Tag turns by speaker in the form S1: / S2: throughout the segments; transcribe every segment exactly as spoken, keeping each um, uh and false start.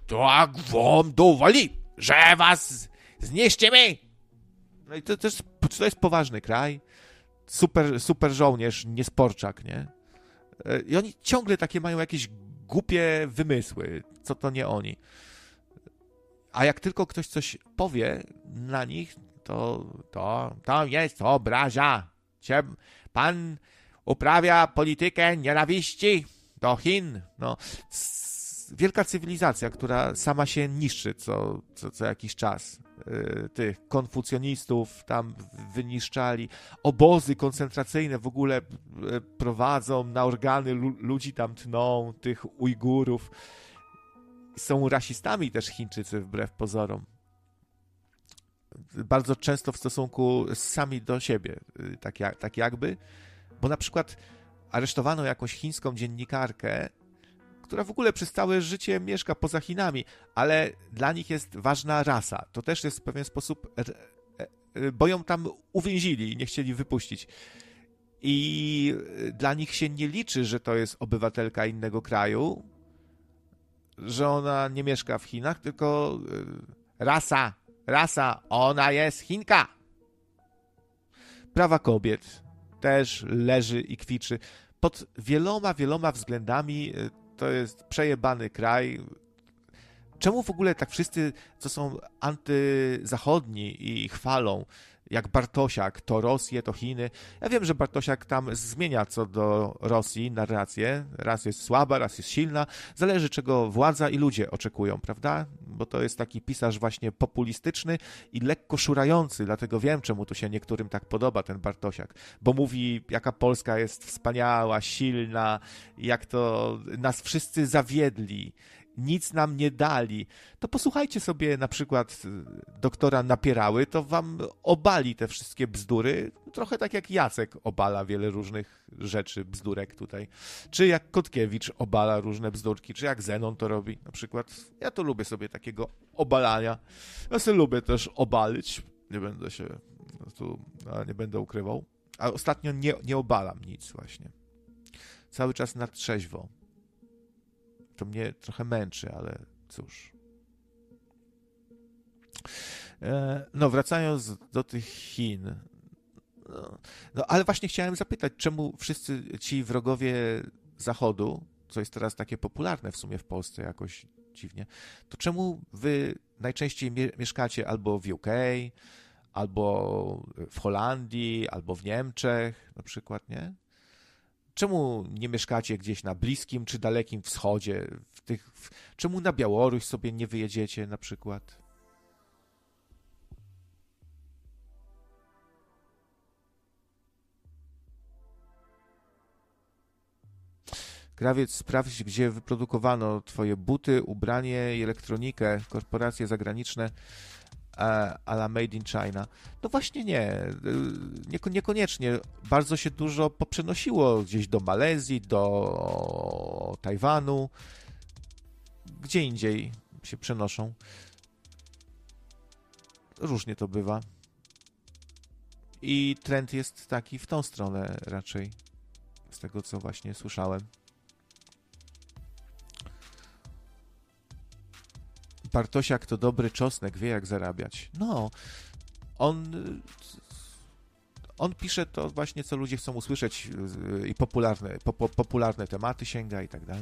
S1: tak wam dowoli, że was zniszczymy. No i to też to jest poważny kraj, super, super żołnierz, niesporczak, nie? I oni ciągle takie mają jakieś głupie wymysły, co to nie oni. A jak tylko ktoś coś powie na nich, to to, to jest obrazia. Pan uprawia politykę nienawiści do Chin. No, wielka cywilizacja, która sama się niszczy co, co, co jakiś czas. Tych konfucjonistów tam wyniszczali, obozy koncentracyjne w ogóle prowadzą, na organy ludzi tam tną, tych Ujgurów. Są rasistami też Chińczycy, wbrew pozorom. Bardzo często w stosunku sami do siebie, tak, jak, tak jakby, bo na przykład aresztowano jakąś chińską dziennikarkę, która w ogóle przez całe życie mieszka poza Chinami, ale dla nich jest ważna rasa. To też jest w pewien sposób, bo ją tam uwięzili i nie chcieli wypuścić. I dla nich się nie liczy, że to jest obywatelka innego kraju, że ona nie mieszka w Chinach, tylko rasa, rasa, ona jest Chinka. Prawa kobiet też leży i kwiczy. Pod wieloma, wieloma względami to jest przejebany kraj. Czemu w ogóle tak wszyscy, co są antyzachodni i chwalą, jak Bartosiak, to Rosję, to Chiny. Ja wiem, że Bartosiak tam zmienia co do Rosji narrację. Raz jest słaba, raz jest silna. Zależy, czego władza i ludzie oczekują, prawda? Bo to jest taki pisarz właśnie populistyczny i lekko szurający, dlatego wiem, czemu to się niektórym tak podoba, ten Bartosiak. Bo mówi, jaka Polska jest wspaniała, silna, jak to nas wszyscy zawiedli, nic nam nie dali. To posłuchajcie sobie na przykład doktora Napierały, to wam obali te wszystkie bzdury, trochę tak jak Jacek obala wiele różnych rzeczy, bzdurek tutaj. Czy jak Kotkiewicz obala różne bzdurki, czy jak Zenon to robi na przykład. Ja to lubię sobie takiego obalania. Ja sobie lubię też obalić. Nie będę się tu, nie będę ukrywał. A ostatnio nie, nie obalam nic właśnie. Cały czas na trzeźwo. To mnie trochę męczy, ale cóż. No, wracając do tych Chin. No, no, ale właśnie chciałem zapytać, czemu wszyscy ci wrogowie Zachodu, co jest teraz takie popularne w sumie w Polsce jakoś dziwnie, to czemu wy najczęściej mie- mieszkacie albo w U K, albo w Holandii, albo w Niemczech na przykład, nie? Czemu nie mieszkacie gdzieś na Bliskim czy Dalekim Wschodzie? W tych, w, czemu na Białoruś sobie nie wyjedziecie na przykład? Krawiec, sprawdź, gdzie wyprodukowano twoje buty, ubranie i elektronikę, korporacje zagraniczne a la Made in China. No właśnie nie, niekoniecznie. Bardzo się dużo poprzenosiło gdzieś do Malezji, do Tajwanu, gdzie indziej się przenoszą. Różnie to bywa. I trend jest taki w tą stronę raczej, z tego co właśnie słyszałem. Bartosiak to dobry czosnek, wie jak zarabiać. No, on, on pisze to właśnie, co ludzie chcą usłyszeć i popularne, po, popularne tematy sięga i tak dalej.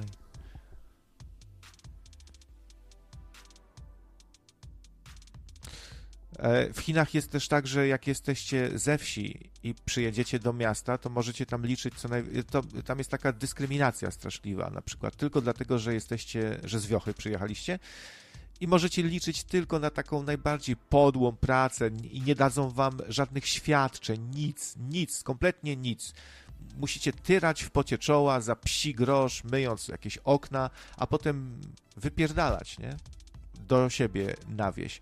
S1: W Chinach jest też tak, że jak jesteście ze wsi i przyjedziecie do miasta, to możecie tam liczyć co naj... to, tam jest taka dyskryminacja straszliwa, na przykład tylko dlatego, że jesteście, że z wiochy przyjechaliście i możecie liczyć tylko na taką najbardziej podłą pracę i nie dadzą wam żadnych świadczeń, nic, nic, kompletnie nic. Musicie tyrać w pocie czoła za psi grosz, myjąc jakieś okna, a potem wypierdalać, nie? Do siebie na wieś.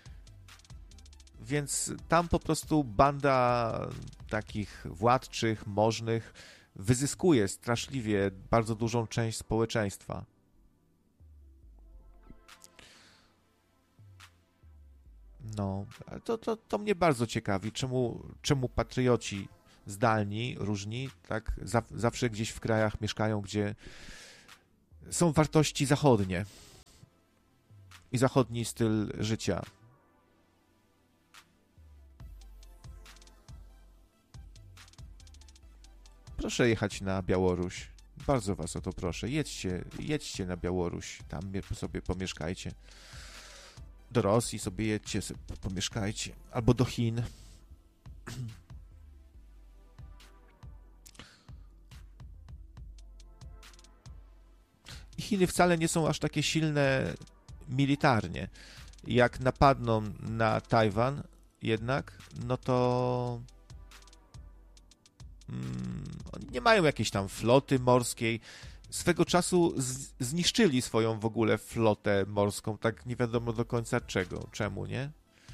S1: Więc tam po prostu banda takich władczych, możnych wyzyskuje straszliwie bardzo dużą część społeczeństwa. No, to, to, to mnie bardzo ciekawi, czemu, czemu patrioci zdalni, różni, tak za, zawsze gdzieś w krajach mieszkają, gdzie są wartości zachodnie. i zachodni styl życia. Proszę jechać na Białoruś. Bardzo was o to proszę. Jedźcie, jedźcie na Białoruś. Tam sobie pomieszkajcie. Do Rosji sobie jedźcie, sobie pomieszkajcie. Albo do Chin. I Chiny wcale nie są aż takie silne militarnie. Jak napadną na Tajwan jednak, no to mm, oni nie mają jakiejś tam floty morskiej. Swego czasu z, zniszczyli swoją w ogóle flotę morską, tak nie wiadomo do końca czego, czemu, nie?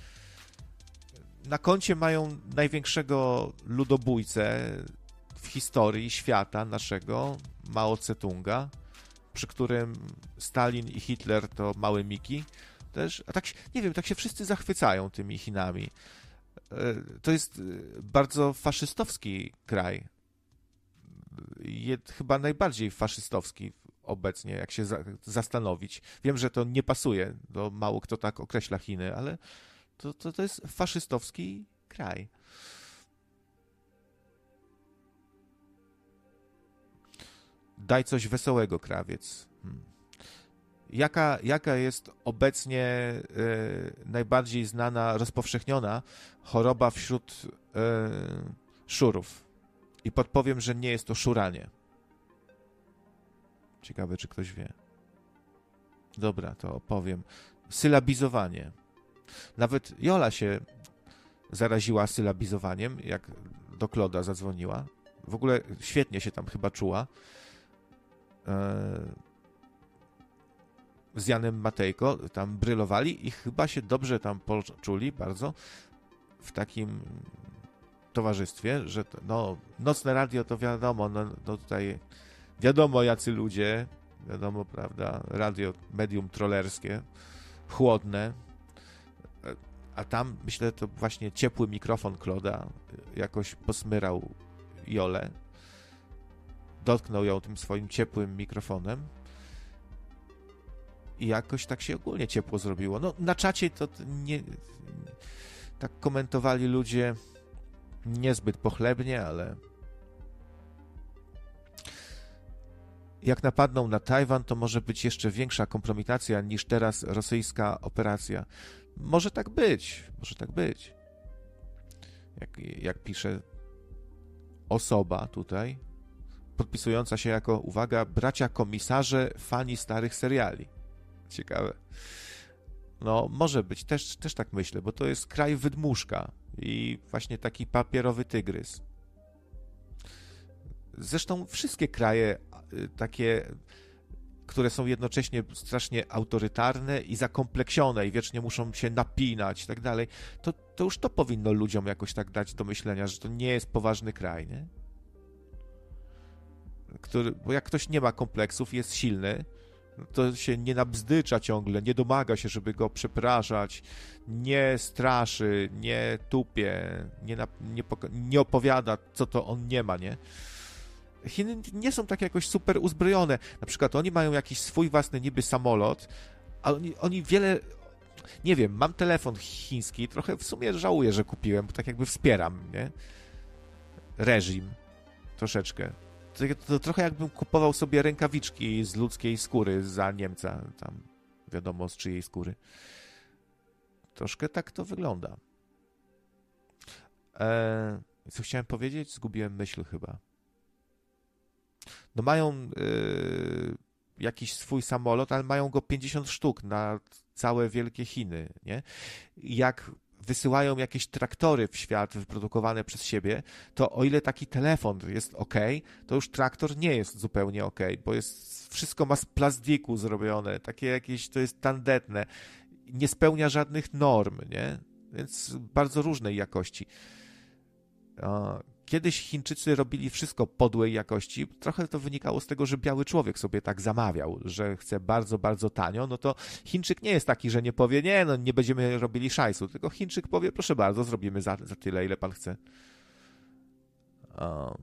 S1: Na koncie mają największego ludobójcę w historii świata naszego, Mao Tse-tunga, przy którym Stalin i Hitler to małe miki też, a tak, nie wiem, tak się wszyscy zachwycają tymi Chinami. To jest bardzo faszystowski kraj. Jed, chyba najbardziej faszystowski obecnie, jak się za, zastanowić. Wiem, że to nie pasuje, bo mało kto tak określa Chiny, ale to, to, to jest faszystowski kraj. Daj coś wesołego, krawiec. Hmm. Jaka, jaka jest obecnie y, najbardziej znana, rozpowszechniona choroba wśród y, szurów? I podpowiem, że nie jest to szuranie. Ciekawe, czy ktoś wie. Dobra, to opowiem. Sylabizowanie. Nawet Jola się zaraziła sylabizowaniem, jak do Kloda zadzwoniła. W ogóle świetnie się tam chyba czuła. Z Janem Matejko tam brylowali i chyba się dobrze tam poczuli bardzo w takim towarzystwie, że to, no, nocne radio to wiadomo, no, no tutaj wiadomo jacy ludzie, wiadomo, prawda, radio, medium trollerskie, chłodne, a tam myślę to właśnie ciepły mikrofon Kloda jakoś posmyrał Jolę, dotknął ją tym swoim ciepłym mikrofonem i jakoś tak się ogólnie ciepło zrobiło. No na czacie to nie, tak komentowali ludzie niezbyt pochlebnie, ale jak napadną na Tajwan, to może być jeszcze większa kompromitacja niż teraz rosyjska operacja. Może tak być, może tak być. Jak, jak pisze osoba tutaj, podpisująca się jako, uwaga, bracia komisarze, fani starych seriali. Ciekawe. No, może być, też, też tak myślę, bo to jest kraj wydmuszka i właśnie taki papierowy tygrys. Zresztą wszystkie kraje takie, które są jednocześnie strasznie autorytarne i zakompleksione i wiecznie muszą się napinać i tak dalej, to, to już to powinno ludziom jakoś tak dać do myślenia, że to nie jest poważny kraj, nie? Który, bo jak ktoś nie ma kompleksów, jest silny, to się nie nabzdycza ciągle, nie domaga się, żeby go przepraszać, nie straszy, nie tupie, nie, na, nie, nie opowiada, co to on nie ma, nie? Chiny nie są tak jakoś super uzbrojone. Na przykład oni mają jakiś swój własny niby samolot, a oni, oni wiele... Nie wiem, mam telefon chiński, trochę w sumie żałuję, że kupiłem, bo tak jakby wspieram, nie? Reżim. Troszeczkę. To, to trochę jakbym kupował sobie rękawiczki z ludzkiej skóry za Niemca. Tam wiadomo z czyjej skóry. Troszkę tak to wygląda. Eee, co chciałem powiedzieć? Zgubiłem myśl chyba. No mają yy, jakiś swój samolot, ale mają go pięćdziesiąt sztuk na całe wielkie Chiny, nie? Jak wysyłają jakieś traktory w świat wyprodukowane przez siebie, to o ile taki telefon jest ok, to już traktor nie jest zupełnie ok, bo jest, wszystko ma z plastiku zrobione, takie jakieś, to jest tandetne, nie spełnia żadnych norm, nie? Więc bardzo różnej jakości. Kiedyś Chińczycy robili wszystko podłej jakości. Trochę to wynikało z tego, że biały człowiek sobie tak zamawiał, że chce bardzo, bardzo tanio. No to Chińczyk nie jest taki, że nie powie, nie, no nie będziemy robili szajsu, tylko Chińczyk powie, proszę bardzo, zrobimy za, za tyle, ile pan chce. Um.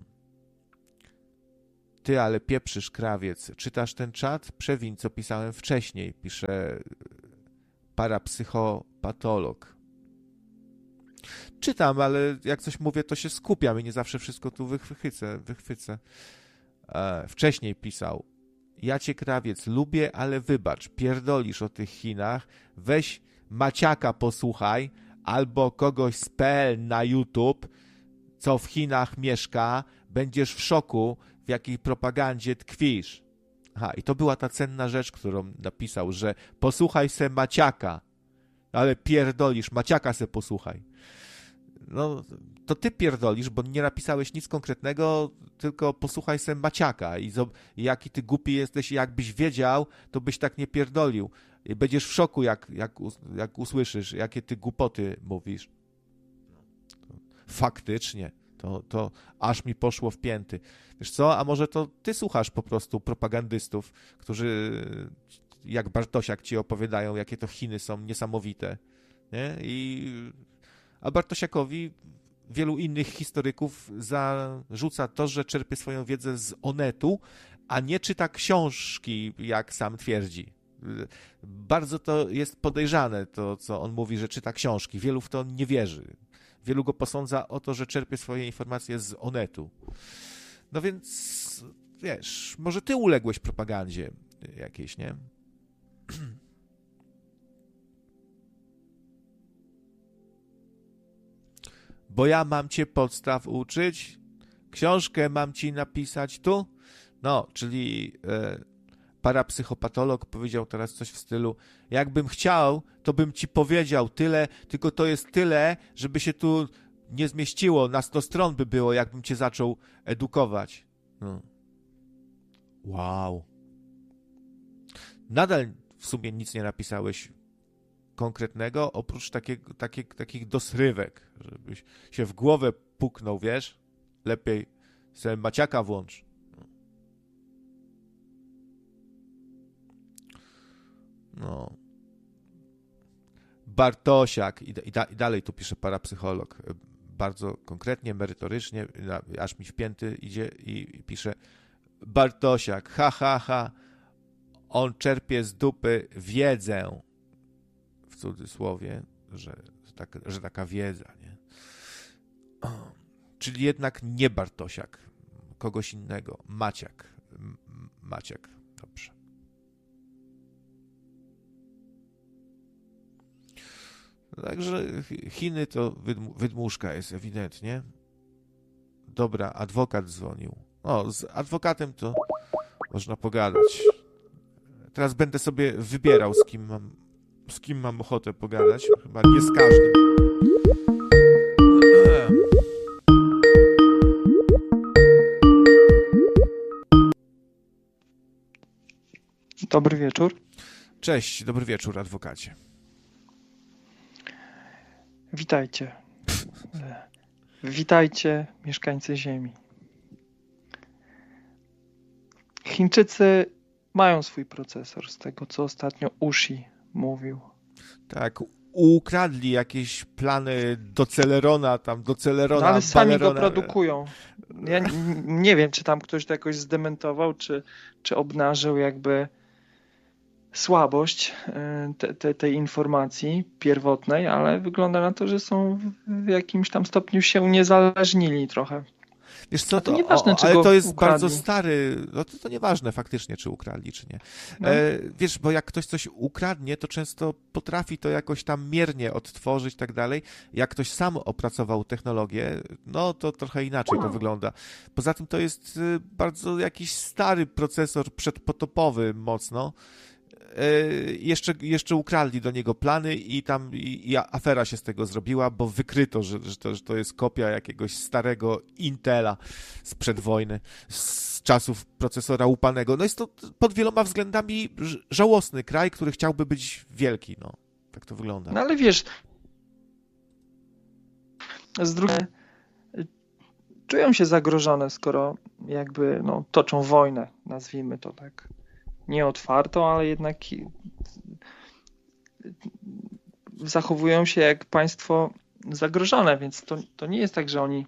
S1: Ty, ale pieprzysz, krawiec. Czytasz ten czat? Przewiń, co pisałem wcześniej, pisze parapsychopatolog. Czytam, ale jak coś mówię, to się skupiam i nie zawsze wszystko tu wychwycę. wychwycę. E, wcześniej pisał: ja cię, krawiec, lubię, ale wybacz, pierdolisz o tych Chinach, weź Maciaka posłuchaj, albo kogoś z P L na YouTube, co w Chinach mieszka, będziesz w szoku, w jakiej propagandzie tkwisz. Aha, i to była ta cenna rzecz, którą napisał, że posłuchaj se Maciaka, ale pierdolisz, Maciaka se posłuchaj. No, to ty pierdolisz, bo nie napisałeś nic konkretnego, tylko posłuchaj se Maciaka i, zob- i jaki ty głupi jesteś i jakbyś wiedział, to byś tak nie pierdolił. I będziesz w szoku, jak, jak, us- jak usłyszysz, jakie ty głupoty mówisz. Faktycznie, to, to aż mi poszło w pięty. Wiesz co, a może to ty słuchasz po prostu propagandystów, którzy jak Bartosiak ci opowiadają, jakie to Chiny są niesamowite, nie? I a Bartosiakowi wielu innych historyków zarzuca to, że czerpie swoją wiedzę z Onetu, a nie czyta książki, jak sam twierdzi. Bardzo to jest podejrzane, to co on mówi, że czyta książki. Wielu w to nie wierzy. Wielu go posądza o to, że czerpie swoje informacje z Onetu. No więc, wiesz, może ty uległeś propagandzie jakiejś, nie? Bo ja mam cię podstaw uczyć, książkę mam ci napisać tu. No, czyli e, parapsychopatolog powiedział teraz coś w stylu: jakbym chciał, to bym ci powiedział tyle, tylko to jest tyle, żeby się tu nie zmieściło, na sto stron by było, jakbym cię zaczął edukować. No. Wow. Nadal w sumie nic nie napisałeś konkretnego, oprócz takiego, takie, takich dosrywek, żebyś się w głowę puknął, wiesz? Lepiej sobie Maciaka włącz. No. Bartosiak, i, i, da, i dalej tu pisze parapsycholog, bardzo konkretnie, merytorycznie, aż mi w pięty idzie i, i pisze: Bartosiak, ha, ha, ha, on czerpie z dupy wiedzę, w cudzysłowie, że, tak, że taka wiedza, nie? O, czyli jednak nie Bartosiak, kogoś innego, Maciak, M- Maciak, dobrze. Także Chiny to wydm- wydmuszka jest ewidentnie. Dobra, adwokat dzwonił. O, z adwokatem to można pogadać. Teraz będę sobie wybierał, z kim mam, z kim mam ochotę pogadać. Chyba nie z każdym.
S2: Dobry wieczór.
S1: Cześć, dobry wieczór, adwokacie.
S2: Witajcie. Witajcie, mieszkańcy Ziemi. Chińczycy mają swój procesor, z tego co ostatnio Ushi mówił.
S1: Tak, ukradli jakieś plany do Celerona, tam do Celerona,
S2: no, ale sami
S1: Balerona.
S2: go produkują. Ja n- nie wiem, czy tam ktoś to jakoś zdementował, czy, czy obnażył jakby słabość te, te, tej informacji pierwotnej, ale wygląda na to, że są w jakimś tam stopniu się uniezależnili trochę.
S1: Wiesz co, to,
S2: to nieważne,
S1: o,
S2: czy
S1: ale
S2: go
S1: to jest
S2: ukradli.
S1: bardzo stary, no to, to nieważne faktycznie, czy ukradli, czy nie.
S2: No.
S1: E, wiesz, bo jak ktoś coś ukradnie, to często potrafi to jakoś tam miernie odtworzyć i tak dalej. Jak ktoś sam opracował technologię, no to trochę inaczej to wygląda. Poza tym to jest y, bardzo jakiś stary procesor przedpotopowy mocno. Jeszcze, jeszcze ukradli do niego plany i tam i, i afera się z tego zrobiła, bo wykryto, że, że, to, że to jest kopia jakiegoś starego Intela sprzed wojny, z czasów procesora łupanego. No jest to pod wieloma względami żałosny kraj, który chciałby być wielki. No, tak to wygląda.
S2: No ale wiesz, z drugiej czują się zagrożone, skoro jakby no, toczą wojnę, nazwijmy to tak. Nie otwarto, ale jednak zachowują się jak państwo zagrożone, więc to, to nie jest tak, że oni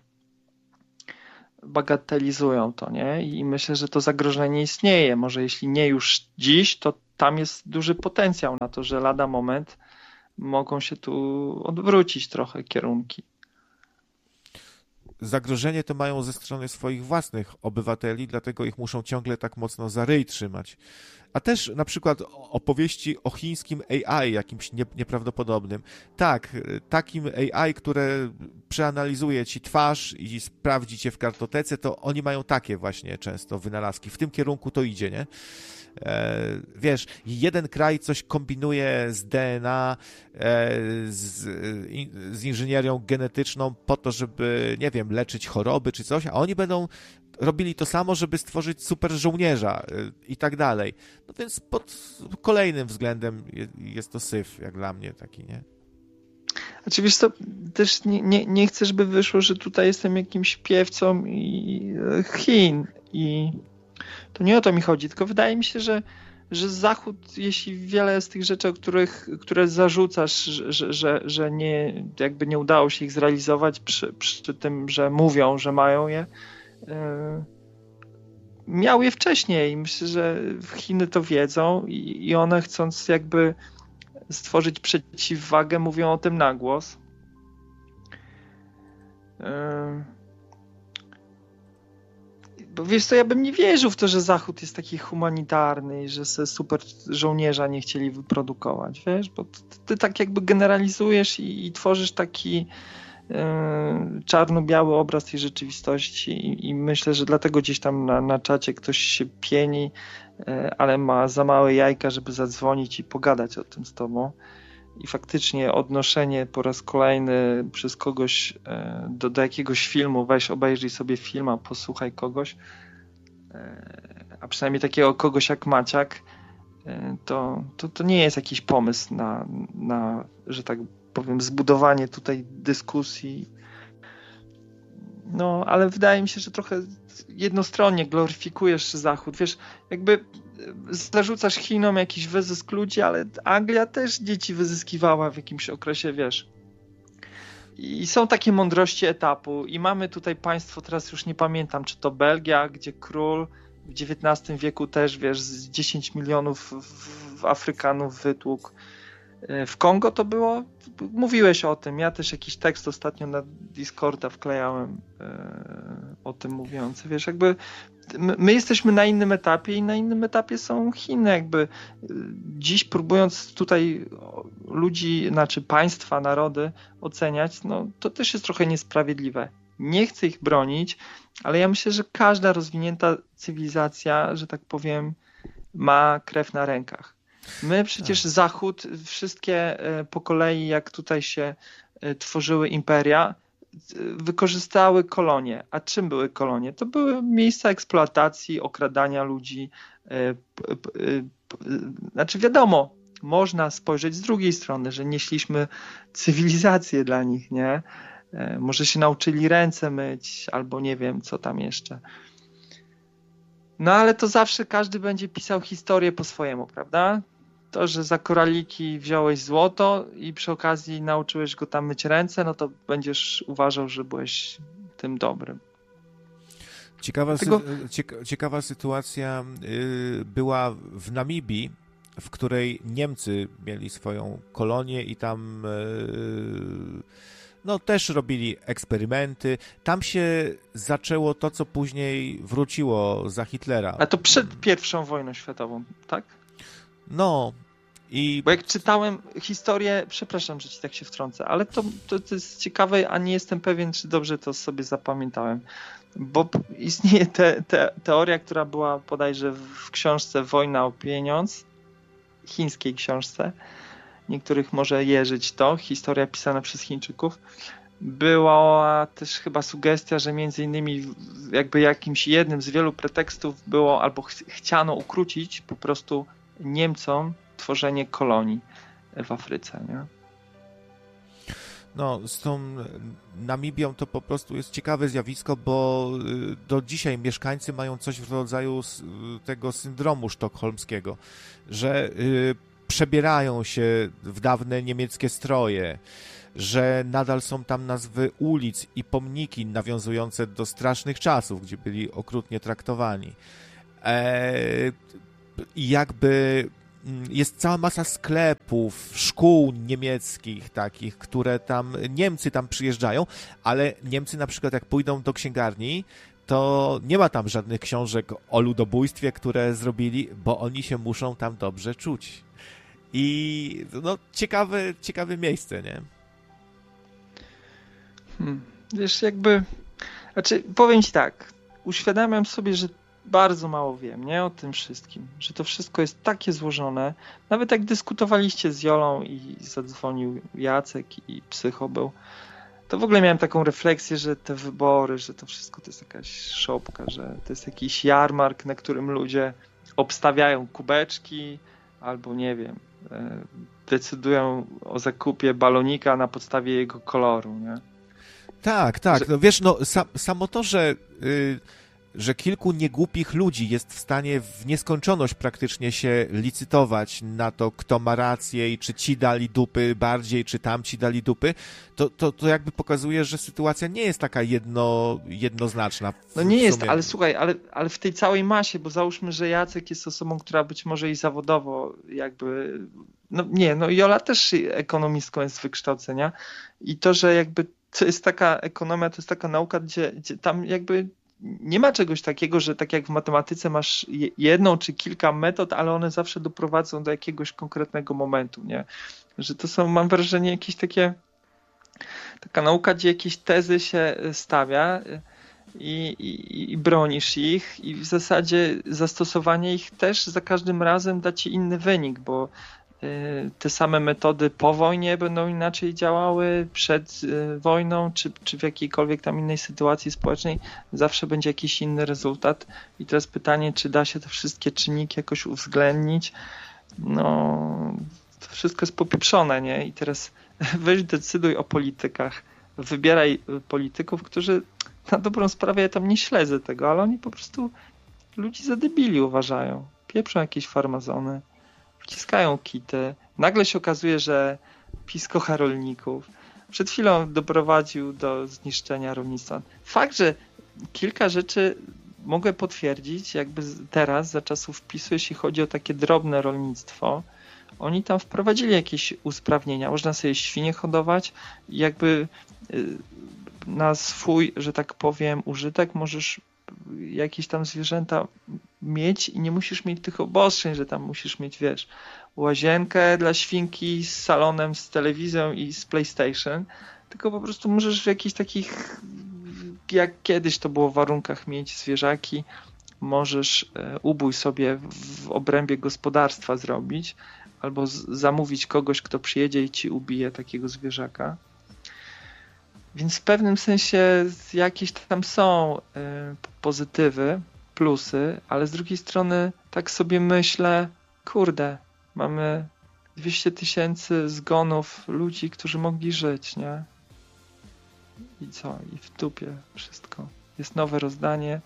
S2: bagatelizują to, nie? I myślę, że to zagrożenie istnieje. Może jeśli nie już dziś, to, tam jest duży potencjał na to, że lada moment mogą się tu odwrócić trochę kierunki.
S1: Zagrożenie to mają ze strony swoich własnych obywateli, dlatego ich muszą ciągle tak mocno za ryj trzymać. A też na przykład opowieści o chińskim A I, jakimś nie, nieprawdopodobnym. Tak, takim A I, które przeanalizuje ci twarz i sprawdzi cię w kartotece, to oni mają takie właśnie często wynalazki. W tym kierunku to idzie, nie? E, wiesz, jeden kraj coś kombinuje z D N A, e, z, in, z inżynierią genetyczną po to, żeby, nie wiem, leczyć choroby czy coś, a oni będą robili to samo, żeby stworzyć super żołnierza i tak dalej. No więc pod kolejnym względem jest to syf, jak dla mnie taki, nie?
S2: Znaczy, wiesz co, też nie, nie, nie chcę, żeby wyszło, że tutaj jestem jakimś piewcą i Chin i to nie o to mi chodzi, tylko wydaje mi się, że, że Zachód, jeśli wiele z tych rzeczy, o których, które zarzucasz, że, że, że nie, jakby nie udało się ich zrealizować przy, przy tym, że mówią, że mają je, miał je wcześniej. Myślę, że Chiny to wiedzą i, i one, chcąc jakby stworzyć przeciwwagę, mówią o tym na głos. Bo wiesz co, ja bym nie wierzył w to, że Zachód jest taki humanitarny i że sobie super żołnierza nie chcieli wyprodukować, wiesz, bo ty, ty tak jakby generalizujesz i, i tworzysz taki czarno-biały obraz tej rzeczywistości i, i myślę, że dlatego gdzieś tam na, na czacie ktoś się pieni, ale ma za małe jajka, żeby zadzwonić i pogadać o tym z tobą. I faktycznie odnoszenie po raz kolejny przez kogoś do, do jakiegoś filmu, weź obejrzyj sobie film, a posłuchaj kogoś, a przynajmniej takiego kogoś jak Maciak, to, to, to nie jest jakiś pomysł na, na, że tak powiem, zbudowanie tutaj dyskusji. No, ale wydaje mi się, że trochę jednostronnie gloryfikujesz Zachód. Wiesz, jakby zarzucasz Chinom jakiś wyzysk ludzi, ale Anglia też dzieci wyzyskiwała w jakimś okresie, wiesz. I są takie mądrości etapu i mamy tutaj państwo, teraz już nie pamiętam, czy to Belgia, gdzie król w dziewiętnastym wieku też, wiesz, z dziesięć milionów w, w Afrykanów wytłukł. W Kongo to było, mówiłeś o tym, ja też jakiś tekst ostatnio na Discorda wklejałem e, o tym mówiący, wiesz, jakby my, my jesteśmy na innym etapie i na innym etapie są Chiny, jakby dziś próbując tutaj ludzi, znaczy państwa, narody oceniać, no to też jest trochę niesprawiedliwe. Nie chcę ich bronić, ale ja myślę, że każda rozwinięta cywilizacja, że tak powiem, ma krew na rękach. My przecież tak. Zachód, wszystkie po kolei, jak tutaj się tworzyły imperia, wykorzystały kolonie. A czym były kolonie? To były miejsca eksploatacji, okradania ludzi. Znaczy wiadomo, można spojrzeć z drugiej strony, że nieśliśmy cywilizację dla nich, nie? Może się nauczyli ręce myć, albo nie wiem, co tam jeszcze. No ale to zawsze każdy będzie pisał historię po swojemu, prawda? To, że za koraliki wziąłeś złoto i przy okazji nauczyłeś go tam myć ręce, no to będziesz uważał, że byłeś tym dobrym.
S1: Ciekawa, Dlatego... sy- ciekawa sytuacja była w Namibii, w której Niemcy mieli swoją kolonię i tam no też robili eksperymenty. Tam się zaczęło to, co później wróciło za Hitlera.
S2: A to przed pierwszą wojną światową, tak?
S1: No i...
S2: Bo jak czytałem historię, przepraszam, że ci tak się wtrącę, ale to, to, to jest ciekawe, a nie jestem pewien, czy dobrze to sobie zapamiętałem. Bo istnieje te, te, teoria, która była bodajże w książce Wojna o pieniądz, chińskiej książce, niektórych może jeżyć to, historia pisana przez Chińczyków. Była też chyba sugestia, że między innymi jakby jakimś jednym z wielu pretekstów było albo ch- chciano ukrócić po prostu Niemcom tworzenie kolonii w Afryce, nie?
S1: No, z tą Namibią to po prostu jest ciekawe zjawisko, bo do dzisiaj mieszkańcy mają coś w rodzaju tego syndromu sztokholmskiego, że przebierają się w dawne niemieckie stroje, że nadal są tam nazwy ulic i pomniki nawiązujące do strasznych czasów, gdzie byli okrutnie traktowani. I jakby jest cała masa sklepów, szkół niemieckich takich, które tam, Niemcy tam przyjeżdżają, ale Niemcy na przykład jak pójdą do księgarni, to nie ma tam żadnych książek o ludobójstwie, które zrobili, bo oni się muszą tam dobrze czuć. I no ciekawe, ciekawe miejsce, nie?
S2: Hmm. Wiesz, jakby, znaczy powiem ci tak, uświadamiam sobie, że bardzo mało wiem, nie, o tym wszystkim, że to wszystko jest takie złożone. Nawet jak dyskutowaliście z Jolą i zadzwonił Jacek i Psycho był, to w ogóle miałem taką refleksję, że te wybory, że to wszystko to jest jakaś szopka, że to jest jakiś jarmark, na którym ludzie obstawiają kubeczki albo nie wiem, decydują o zakupie balonika na podstawie jego koloru, nie?
S1: Tak, tak.
S2: Że...
S1: No wiesz, no sam, samo to, że, yy, że kilku niegłupich ludzi jest w stanie w nieskończoność praktycznie się licytować na to, kto ma rację i czy ci dali dupy bardziej, czy tamci dali dupy, to, to, to jakby pokazuje, że sytuacja nie jest taka jedno, jednoznaczna. W,
S2: no nie
S1: w
S2: jest,
S1: sumie.
S2: ale słuchaj, ale, ale w tej całej masie, bo załóżmy, że Jacek jest osobą, która być może i zawodowo jakby, no nie, no Jola też ekonomistką jest z wykształcenia i to, że jakby to jest taka ekonomia, to jest taka nauka, gdzie, gdzie tam jakby nie ma czegoś takiego, że tak jak w matematyce masz jedną czy kilka metod, ale one zawsze doprowadzą do jakiegoś konkretnego momentu, nie? Że to są, mam wrażenie, jakieś takie taka nauka, gdzie jakieś tezy się stawia i, i, i bronisz ich i w zasadzie zastosowanie ich też za każdym razem da ci inny wynik, bo te same metody po wojnie będą inaczej działały, przed wojną, czy, czy w jakiejkolwiek tam innej sytuacji społecznej, zawsze będzie jakiś inny rezultat. I teraz pytanie, czy da się te wszystkie czynniki jakoś uwzględnić? No, to wszystko jest popieprzone, nie? I teraz weź decyduj o politykach, wybieraj polityków, którzy na dobrą sprawę, ja tam nie śledzę tego, ale oni po prostu ludzi za debili uważają. Pieprzą jakieś farmazony, wciskają kity. Nagle się okazuje, że PiS kocha rolników. Przed chwilą doprowadził do zniszczenia rolnictwa. Fakt, że kilka rzeczy mogę potwierdzić, jakby teraz, za czasów PiSu, jeśli chodzi o takie drobne rolnictwo, oni tam wprowadzili jakieś usprawnienia. Można sobie świnie hodować i jakby na swój, że tak powiem, użytek możesz jakieś tam zwierzęta mieć i nie musisz mieć tych obostrzeń, że tam musisz mieć, wiesz, łazienkę dla świnki z salonem, z telewizją i z PlayStation, tylko po prostu możesz w jakichś takich, jak kiedyś to było w warunkach, mieć zwierzaki, możesz ubój sobie w obrębie gospodarstwa zrobić, albo z- zamówić kogoś, kto przyjedzie i ci ubije takiego zwierzaka. Więc w pewnym sensie jakieś tam są y, pozytywy, plusy, ale z drugiej strony tak sobie myślę, kurde, mamy dwieście tysięcy zgonów ludzi, którzy mogli żyć, nie? I co? I w dupie wszystko. Jest nowe rozdanie,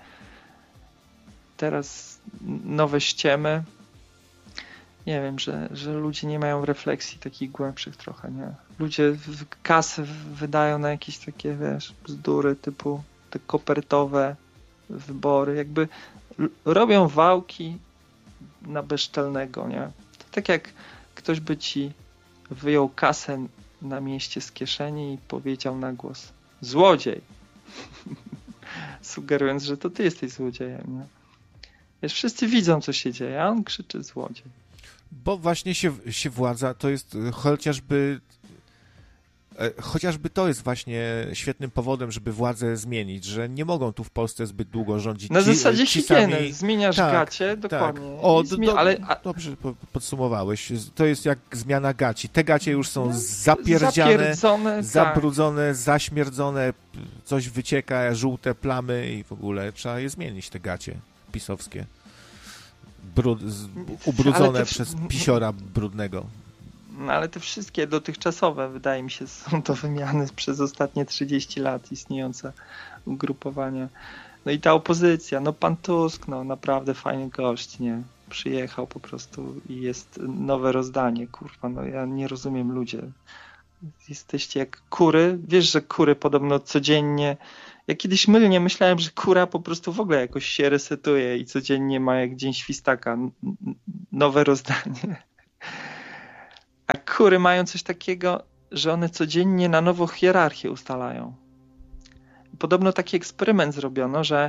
S2: teraz nowe ściemy. Nie wiem, że, że ludzie nie mają refleksji takich głębszych trochę, nie? Ludzie kasy wydają na jakieś takie, wiesz, bzdury typu te kopertowe wybory, jakby robią wałki na bezczelnego, nie? To tak jak ktoś by ci wyjął kasę na mieście z kieszeni i powiedział na głos złodziej, sugerując, że to ty jesteś złodziejem, nie? Wiesz, wszyscy widzą, co się dzieje, a on krzyczy złodziej.
S1: Bo właśnie się, się władza, to jest chociażby chociażby to jest właśnie świetnym powodem, żeby władzę zmienić, że nie mogą tu w Polsce zbyt długo rządzić.
S2: Na
S1: ci,
S2: zasadzie
S1: ci
S2: higieny,
S1: sami...
S2: zmieniasz
S1: tak,
S2: gacie, dokładnie.
S1: Tak. O,
S2: Zmi-
S1: do,
S2: ale, a...
S1: dobrze podsumowałeś. To jest jak zmiana gaci. Te gacie już są
S2: no,
S1: zapierdziane,
S2: zapierdzone,
S1: zabrudzone, tak. zaśmierdzone, coś wycieka, żółte plamy i w ogóle trzeba je zmienić, te gacie pisowskie. Brud, ubrudzone te... przez pisiora brudnego.
S2: No ale te wszystkie dotychczasowe, wydaje mi się, są to wymiany przez ostatnie trzydzieści lat istniejące ugrupowania. No i ta opozycja, no pan Tusk, no naprawdę fajny gość, nie? Przyjechał po prostu i jest nowe rozdanie, kurwa, no ja nie rozumiem ludzie. Jesteście jak kury, wiesz, że kury podobno codziennie ja kiedyś mylnie myślałem, że kura po prostu w ogóle jakoś się resetuje i codziennie ma jak Dzień Świstaka nowe rozdanie. A kury mają coś takiego, że one codziennie na nowo hierarchię ustalają. Podobno taki eksperyment zrobiono, że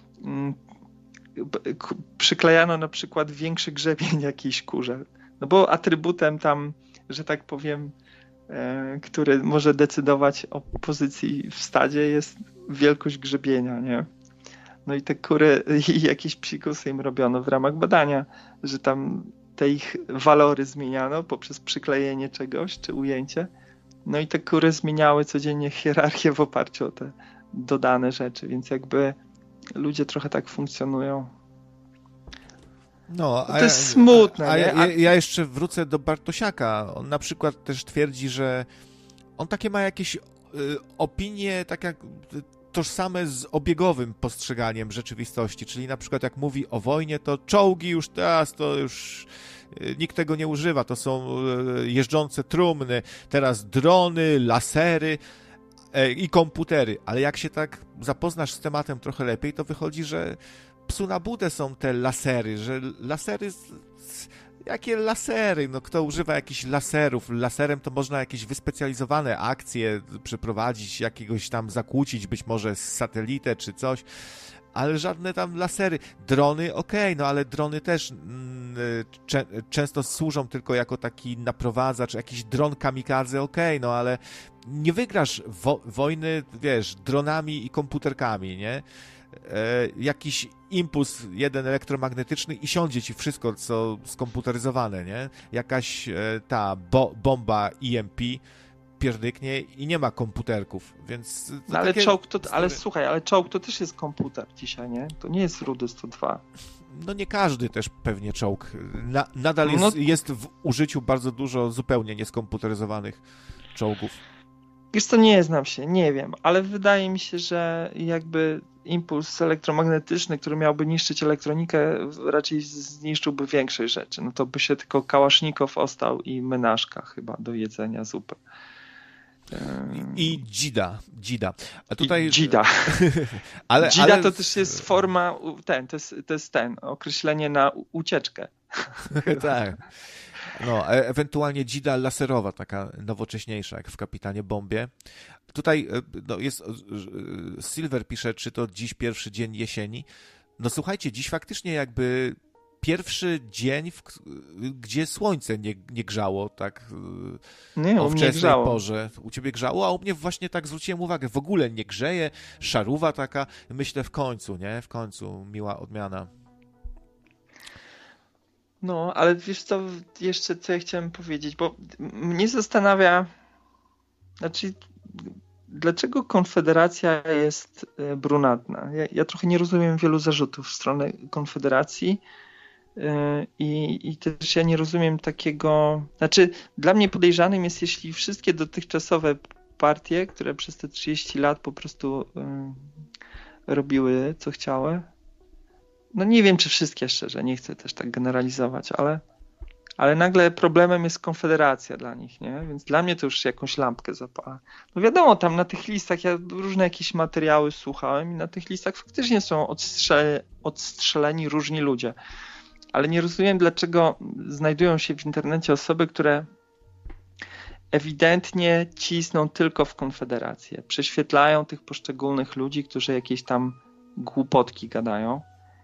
S2: przyklejano na przykład większy grzebień jakiejś kurze. No bo atrybutem tam, że tak powiem, który może decydować o pozycji w stadzie, jest wielkość grzebienia, nie? No i te kury, jakieś psikusy im robiono w ramach badania, że tam te ich walory zmieniano poprzez przyklejenie czegoś, czy ujęcie. No i te kury zmieniały codziennie hierarchię w oparciu o te dodane rzeczy, więc jakby ludzie trochę tak funkcjonują.
S1: No, a,
S2: to jest smutne.
S1: A, a,
S2: nie?
S1: a ja jeszcze wrócę do Bartosiaka. On na przykład też twierdzi, że on takie ma jakieś y, opinie tak jak tożsame z obiegowym postrzeganiem rzeczywistości, czyli na przykład jak mówi o wojnie, to czołgi już teraz to już y, nikt tego nie używa, to są y, jeżdżące trumny, teraz drony, lasery y, i komputery, ale jak się tak zapoznasz z tematem trochę lepiej, to wychodzi, że psu na budę są te lasery, że lasery... Z, z, jakie lasery? No kto używa jakichś laserów? Laserem to można jakieś wyspecjalizowane akcje przeprowadzić, jakiegoś tam zakłócić, być może z satelitę czy coś, ale żadne tam lasery. Drony, okej, okay, no ale drony też mm, cze- często służą tylko jako taki naprowadzacz, jakiś dron kamikadze, okej, okay, no ale nie wygrasz wo- wojny, wiesz, dronami i komputerkami, nie? E, jakiś impuls jeden elektromagnetyczny i siądzie ci wszystko, co skomputeryzowane, nie? Jakaś e, ta bo, bomba E M P pierdyknie i nie ma komputerków, więc...
S2: No ale czołg to, ale słuchaj, ale czołg to też jest komputer dzisiaj, nie? To nie jest Rudy sto dwa.
S1: No nie każdy też pewnie czołg. Na, nadal jest, no... jest w użyciu bardzo dużo zupełnie nieskomputeryzowanych czołgów.
S2: Wiesz co, nie znam się, nie wiem, ale wydaje mi się, że jakby impuls elektromagnetyczny, który miałby niszczyć elektronikę, raczej zniszczyłby większej rzeczy. No to by się tylko kałasznikow ostał i menażka chyba do jedzenia zupy.
S1: I dzida, dzida. A tutaj...
S2: I dzida.
S1: ale,
S2: dzida
S1: ale...
S2: to też jest forma, ten, to jest, to jest ten, określenie na ucieczkę.
S1: Tak. No, e- ewentualnie dzida laserowa, taka nowocześniejsza, jak w Kapitanie Bombie. Tutaj no, jest, Silver pisze, czy to dziś pierwszy dzień jesieni. No słuchajcie, dziś faktycznie jakby pierwszy dzień, w, gdzie słońce nie, nie grzało, tak
S2: nie,
S1: o wczesnej
S2: grzało.
S1: porze. U ciebie grzało, a u mnie właśnie tak zwróciłem uwagę, w ogóle nie grzeje, szaruwa taka, myślę w końcu, nie? W końcu miła odmiana.
S2: No, ale wiesz co, jeszcze co ja chciałem powiedzieć, bo mnie zastanawia, znaczy, dlaczego Konfederacja jest brunatna? Ja, ja trochę nie rozumiem wielu zarzutów w stronę Konfederacji i, i też ja nie rozumiem takiego, znaczy dla mnie podejrzanym jest, jeśli wszystkie dotychczasowe partie, które przez te trzydzieści lat po prostu robiły co chciały, no nie wiem, czy wszystkie szczerze, nie chcę też tak generalizować, ale, ale nagle problemem jest Konfederacja dla nich, nie? Więc dla mnie to już jakąś lampkę zapala. No wiadomo, tam na tych listach, ja różne jakieś materiały słuchałem i na tych listach faktycznie są odstrze- odstrzeleni różni ludzie. Ale nie rozumiem, dlaczego znajdują się w internecie osoby, które ewidentnie cisną tylko w Konfederację. Prześwietlają tych poszczególnych ludzi, którzy jakieś tam głupotki gadają.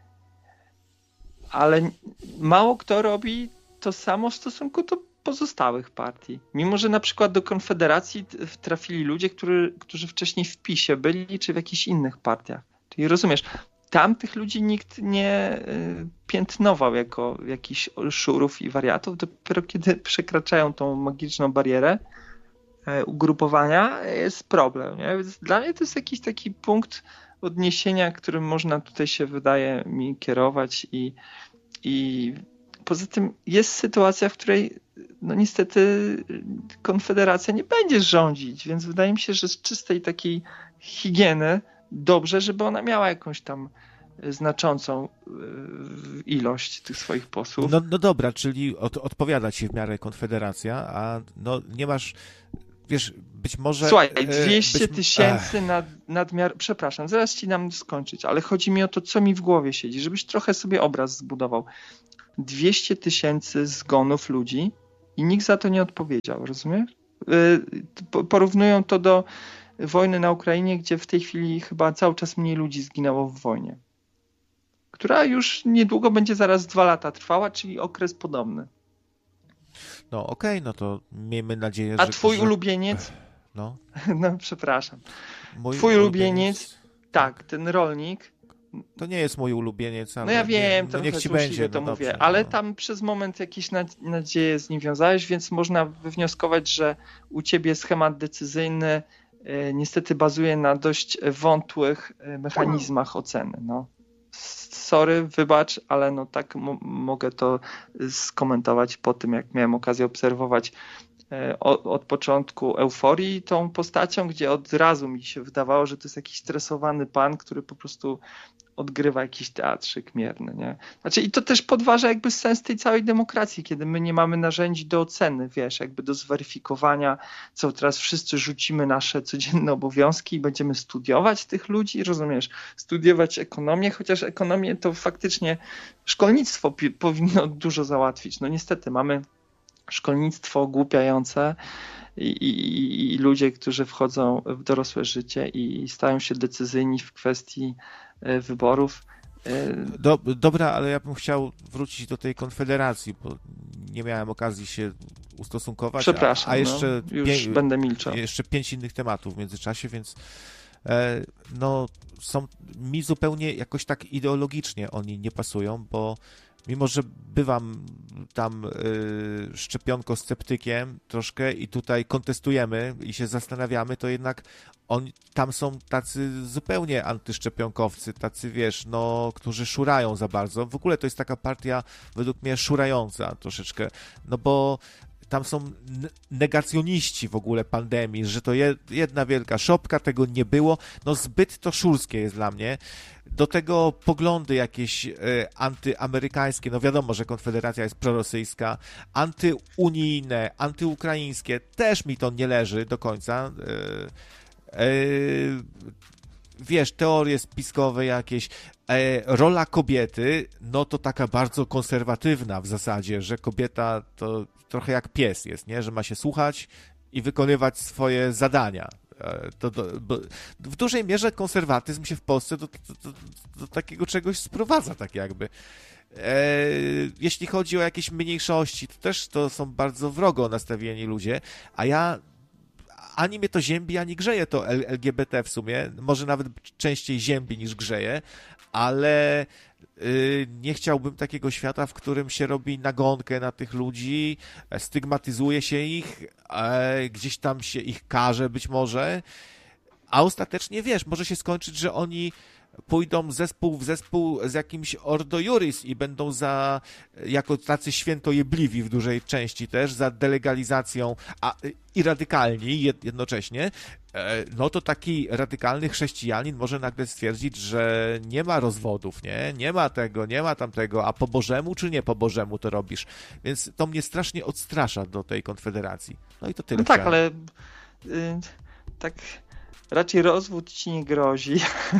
S2: Ale mało kto robi to samo w stosunku do pozostałych partii. Mimo że na przykład do Konfederacji trafili ludzie, którzy, którzy wcześniej w PiSie byli, czy w jakichś innych partiach. Czyli rozumiesz, tam tych ludzi nikt nie piętnował jako jakichś szurów i wariatów. Dopiero kiedy przekraczają tą magiczną barierę ugrupowania, jest problem. Nie? Więc dla mnie to jest jakiś taki punkt odniesienia, którym można tutaj się wydaje mi kierować i, i poza tym jest sytuacja, w której no niestety Konfederacja nie będzie rządzić, więc wydaje mi się, że z czystej takiej higieny dobrze, żeby ona miała jakąś tam znaczącą ilość tych swoich posłów.
S1: No, no dobra, czyli od, odpowiada ci w miarę Konfederacja, a no nie masz... wiesz, być może...
S2: Słuchaj,
S1: e,
S2: dwieście
S1: być,
S2: tysięcy nad, nadmiar... Przepraszam, zaraz ci dam skończyć, ale chodzi mi o to, co mi w głowie siedzi, żebyś trochę sobie obraz zbudował. dwieście tysięcy zgonów ludzi i nikt za to nie odpowiedział, rozumiesz? Yy, porównują to do wojny na Ukrainie, gdzie w tej chwili chyba cały czas mniej ludzi zginęło w wojnie, która już niedługo będzie zaraz dwa lata trwała, czyli okres podobny.
S1: No okej, okay, no to miejmy nadzieję,
S2: A
S1: że...
S2: A twój
S1: że...
S2: ulubieniec?
S1: No.
S2: No przepraszam.
S1: Mój
S2: twój
S1: ulubieniec...
S2: ulubieniec, tak, ten rolnik.
S1: To nie jest mój ulubieniec, ale...
S2: No ja wiem,
S1: nie,
S2: to
S1: no niech ci będzie,
S2: to
S1: no
S2: mówię,
S1: dobrze,
S2: ale
S1: no.
S2: tam przez moment jakieś nadzieje z nim wiązałeś, więc można wywnioskować, że u ciebie schemat decyzyjny y, niestety bazuje na dość wątłych y, mechanizmach oceny. No. Sorry, wybacz, ale no tak m- mogę to skomentować po tym, jak miałem okazję obserwować y, od, od początku Euforii tą postacią, gdzie od razu mi się wydawało, że to jest jakiś stresowany pan, który po prostu odgrywa jakiś teatrzyk mierny, nie? Znaczy i to też podważa jakby sens tej całej demokracji, kiedy my nie mamy narzędzi do oceny, wiesz, jakby do zweryfikowania, co teraz wszyscy rzucimy nasze codzienne obowiązki i będziemy studiować tych ludzi, rozumiesz? Studiować ekonomię, chociaż ekonomię to faktycznie szkolnictwo pi- powinno dużo załatwić. No niestety mamy szkolnictwo ogłupiające i, i, i ludzie, którzy wchodzą w dorosłe życie i stają się decyzyjni w kwestii wyborów.
S1: Do, dobra, ale ja bym chciał wrócić do tej konfederacji, bo nie miałem okazji się ustosunkować.
S2: Przepraszam,
S1: a, a jeszcze
S2: no, już
S1: pię-
S2: będę milczał.
S1: Jeszcze pięć innych tematów w międzyczasie, więc e, no są mi zupełnie jakoś tak ideologicznie oni nie pasują, bo mimo, że bywam tam y, szczepionko-sceptykiem troszkę i tutaj kontestujemy i się zastanawiamy, to jednak on, tam są tacy zupełnie antyszczepionkowcy, tacy wiesz, no, którzy szurają za bardzo. W ogóle to jest taka partia według mnie szurająca troszeczkę, no bo tam są negacjoniści w ogóle pandemii, że to jedna wielka szopka, tego nie było. No zbyt to szurskie jest dla mnie. Do tego poglądy jakieś e, antyamerykańskie, no wiadomo, że Konfederacja jest prorosyjska, antyunijne, antyukraińskie, też mi to nie leży do końca. E, e, wiesz, teorie spiskowe jakieś, e, rola kobiety, no to taka bardzo konserwatywna w zasadzie, że kobieta to trochę jak pies jest, nie? Że ma się słuchać i wykonywać swoje zadania. To, to, bo w dużej mierze konserwatyzm się w Polsce do, do, do, do takiego czegoś sprowadza, tak jakby. E, jeśli chodzi o jakieś mniejszości, to też to są bardzo wrogo nastawieni ludzie, a ja ani mnie to ziębi, ani grzeje to L G B T w sumie, może nawet częściej ziębi niż grzeje, ale yy, nie chciałbym takiego świata, w którym się robi nagonkę na tych ludzi, stygmatyzuje się ich, e, gdzieś tam się ich karze być może, a ostatecznie, wiesz, może się skończyć, że oni pójdą zespół w zespół z jakimś Ordo Iuris i będą za, jako tacy świętojebliwi w dużej części też, za delegalizacją a, i radykalni jednocześnie, no to taki radykalny chrześcijanin może nagle stwierdzić, że nie ma rozwodów, nie? Nie ma tego, nie ma tamtego, a po Bożemu czy nie po Bożemu to robisz? Więc to mnie strasznie odstrasza do tej konfederacji. No i to tyle.
S2: No tak, ale y, tak raczej rozwód ci nie grozi.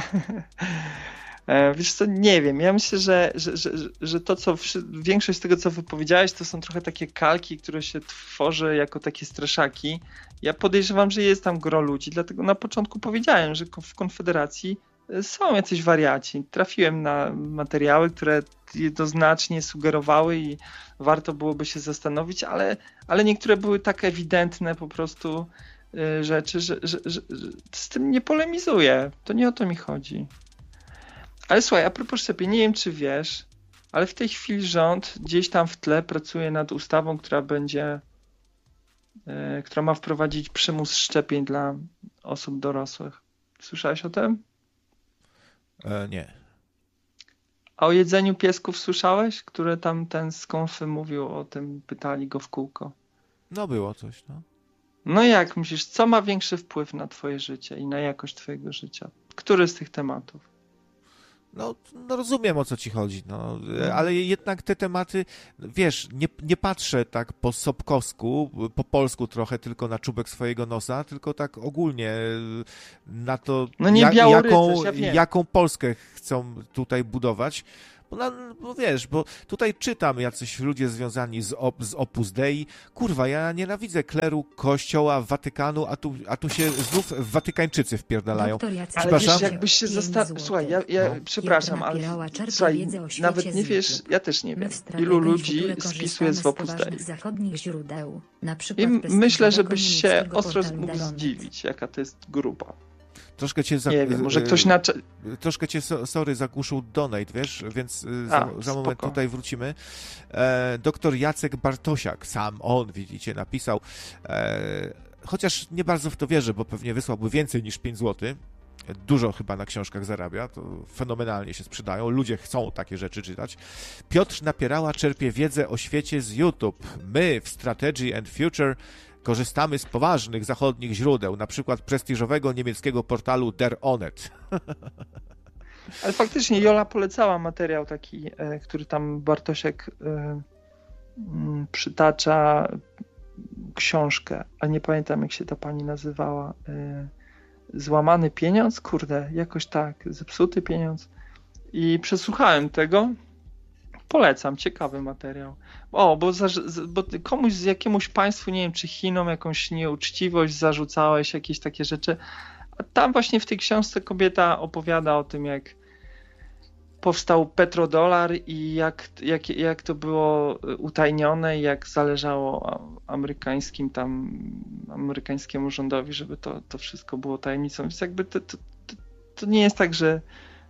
S2: Wiesz co, nie wiem, ja myślę, że, że, że, że to, co większość z tego, co wypowiedziałeś, to są trochę takie kalki, które się tworzy jako takie straszaki. Ja podejrzewam, że jest tam gro ludzi, dlatego na początku powiedziałem, że w Konfederacji są jacyś wariaci. Trafiłem na materiały, które jednoznacznie sugerowały i warto byłoby się zastanowić, ale, ale niektóre były tak ewidentne po prostu rzeczy, że, że, że, że z tym nie polemizuję. To nie o to mi chodzi. Ale słuchaj, a propos szczepień, nie wiem czy wiesz, ale w tej chwili rząd gdzieś tam w tle pracuje nad ustawą, która będzie, yy, która ma wprowadzić przymus szczepień dla osób dorosłych. Słyszałeś o tym?
S1: E, nie.
S2: A o jedzeniu piesków słyszałeś? Które tam ten z konfy mówił o tym, pytali go w kółko.
S1: No było coś, no.
S2: No jak myślisz, co ma większy wpływ na twoje życie i na jakość twojego życia? Który z tych tematów?
S1: No, no rozumiem, o co ci chodzi, no,
S2: No.
S1: ale jednak te tematy, wiesz, nie, nie patrzę tak po sobkowsku, po polsku trochę tylko na czubek swojego nosa, tylko tak ogólnie na to,
S2: No nie
S1: ja, jaką,
S2: białorycerz, ja wiem.
S1: jaką Polskę chcą tutaj budować. Bo, na, bo wiesz, bo tutaj czytam jacyś ludzie związani z, op, z Opus Dei. Kurwa, ja nienawidzę kleru, kościoła, Watykanu, a tu, a tu się znów Watykańczycy wpierdalają.
S2: Ale
S1: Przepraszam?
S2: wiesz, jakbyś się zastanowił... Słuchaj, ja, ja
S1: No.
S2: przepraszam, ale słuchaj, nawet nie wiesz, ja też nie wiem, ilu ludzi spisuje z Opus Dei.
S3: zachodnich źródeł, na
S2: I
S3: przykład
S2: myślę, żebyś się
S3: niemieckiego
S2: ostro
S3: portalu
S2: mógł
S3: Daronet.
S2: zdziwić, jaka to jest grupa.
S1: Troszkę cię, za,
S2: Nie wiem, może ktoś na...
S1: troszkę cię, so- sorry, zagłuszył donate, wiesz, więc y,
S2: A,
S1: za, za moment
S2: spoko.
S1: tutaj wrócimy. E, doktor Jacek Bartosiak, sam on, widzicie, napisał, e, chociaż nie bardzo w to wierzę, bo pewnie wysłałby więcej niż pięć złotych. Dużo chyba na książkach zarabia, to fenomenalnie się sprzedają, ludzie chcą takie rzeczy czytać. Piotr Napierała czerpie wiedzę o świecie z YouTube. My w Strategy and Future korzystamy z poważnych zachodnich źródeł, na przykład prestiżowego niemieckiego portalu Der Onet.
S2: Ale faktycznie Jola polecała materiał taki, e, który tam Bartosiek e, m, przytacza książkę, ale nie pamiętam jak się ta pani nazywała. E, Złamany pieniądz? Kurde, jakoś tak, zepsuty pieniądz. I przesłuchałem tego. Polecam, ciekawy materiał. O, bo, za, bo komuś z jakiemuś państwu, nie wiem, czy Chinom jakąś nieuczciwość zarzucałeś, jakieś takie rzeczy. A tam właśnie w tej książce kobieta opowiada o tym, jak powstał petrodolar i jak, jak, jak to było utajnione i jak zależało amerykańskim tam, amerykańskiemu rządowi, żeby to, to wszystko było tajemnicą. Więc jakby to, to, to, to nie jest tak, że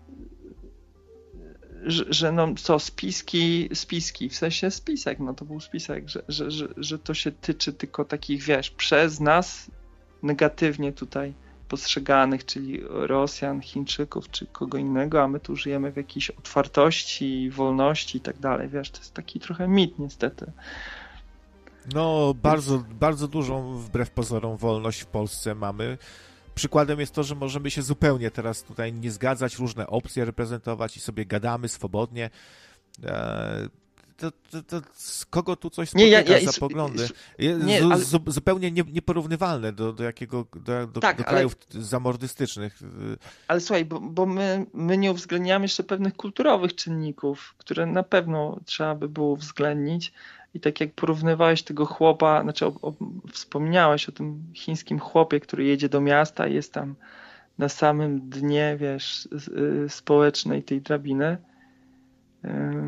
S2: Że, że no co, spiski, spiski, w sensie spisek, no to był spisek, że, że, że, że to się tyczy tylko takich, wiesz, przez nas negatywnie tutaj postrzeganych, czyli Rosjan, Chińczyków czy kogo innego, a my tu żyjemy w jakiejś otwartości, wolności i tak dalej, wiesz, to jest taki trochę mit niestety.
S1: No, bardzo, bardzo dużą, wbrew pozorom, wolność w Polsce mamy. Przykładem jest to, że możemy się zupełnie teraz tutaj nie zgadzać, różne opcje reprezentować i sobie gadamy swobodnie. Eee, to, to, to z kogo tu coś spotyka
S2: Nie, ja- ja-
S1: za poglądy?
S2: nie,
S1: Zu-
S2: ale-
S1: zu, zupełnie nie, nieporównywalne do, do jakiego, do, do,
S2: Tak,
S1: do
S2: ale-
S1: krajów zamordystycznych.
S2: Ale słuchaj, bo, bo my, my nie uwzględniamy jeszcze pewnych kulturowych czynników, które na pewno trzeba by było uwzględnić. I tak jak porównywałeś tego chłopa, znaczy o, o, wspomniałeś o tym chińskim chłopie, który jedzie do miasta i jest tam na samym dnie, wiesz, z, y, społecznej tej drabiny. Y,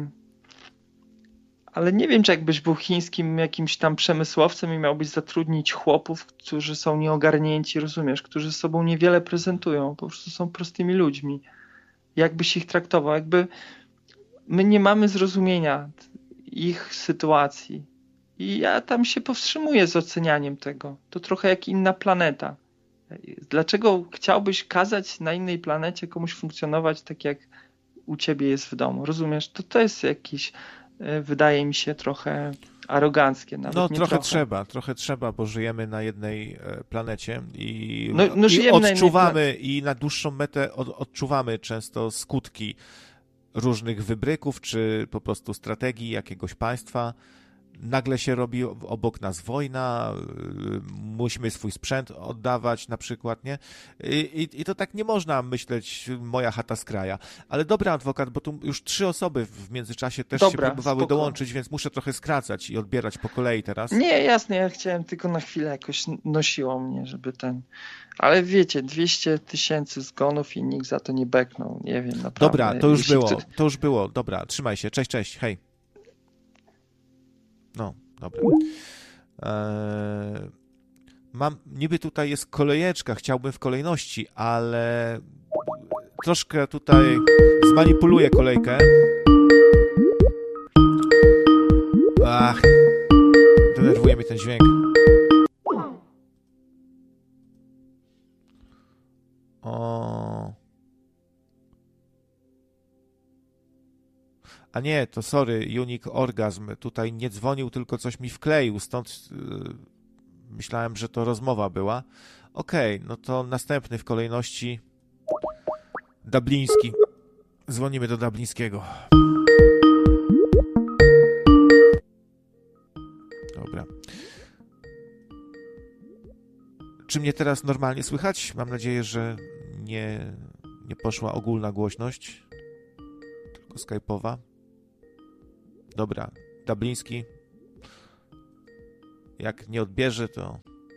S2: ale nie wiem, czy jakbyś był chińskim jakimś tam przemysłowcem i miałbyś zatrudnić chłopów, którzy są nieogarnięci, rozumiesz, którzy z sobą niewiele prezentują, po prostu są prostymi ludźmi. Jakbyś ich traktował? Jakby my nie mamy zrozumienia ich sytuacji. I ja tam się powstrzymuję z ocenianiem tego. To trochę jak inna planeta. Dlaczego chciałbyś kazać na innej planecie komuś funkcjonować tak, jak u ciebie jest w domu? Rozumiesz? To to jest jakieś, wydaje mi się, trochę aroganckie. Nawet
S1: No
S2: nie
S1: trochę
S2: trochę.
S1: trzeba, trochę trzeba, bo żyjemy na jednej e, planecie i,
S2: No- no
S1: i
S2: żyjemy na jednej
S1: odczuwamy i na dłuższą metę od, odczuwamy często skutki różnych wybryków, czy po prostu strategii jakiegoś państwa. Nagle się robi obok nas wojna, yy, musimy swój sprzęt oddawać na przykład, nie? I, i, I to tak nie można myśleć, moja chata z kraja. Ale dobry adwokat, bo tu już trzy osoby w międzyczasie też
S2: Dobra,
S1: się próbowały
S2: spoko.
S1: dołączyć, więc muszę trochę skracać i odbierać po kolei teraz.
S2: Nie, jasne, ja chciałem tylko na chwilę jakoś nosiło mnie, żeby ten... Ale wiecie, dwieście tysięcy zgonów i nikt za to nie beknął, nie wiem, naprawdę.
S1: Dobra, to już
S2: Jeśli
S1: było,
S2: ktoś-
S1: to już było. Dobra, trzymaj się. Cześć, cześć, hej. No, dobra. Eee, mam, niby tutaj jest kolejeczka, chciałbym w kolejności, ale troszkę tutaj zmanipuluję kolejkę. Ach, denerwuje mnie ten dźwięk. O. A nie, to sorry, Unique Orgasm. Tutaj nie dzwonił, tylko coś mi wkleił, stąd yy, myślałem, że to rozmowa była. Okej, okay, no to następny w kolejności Dubliński. Dzwonimy do Dublińskiego. Dobra. Czy mnie teraz normalnie słychać? Mam nadzieję, że nie, nie poszła ogólna głośność, tylko skype'owa. Dobra. Dubliński. Jak nie odbierze, to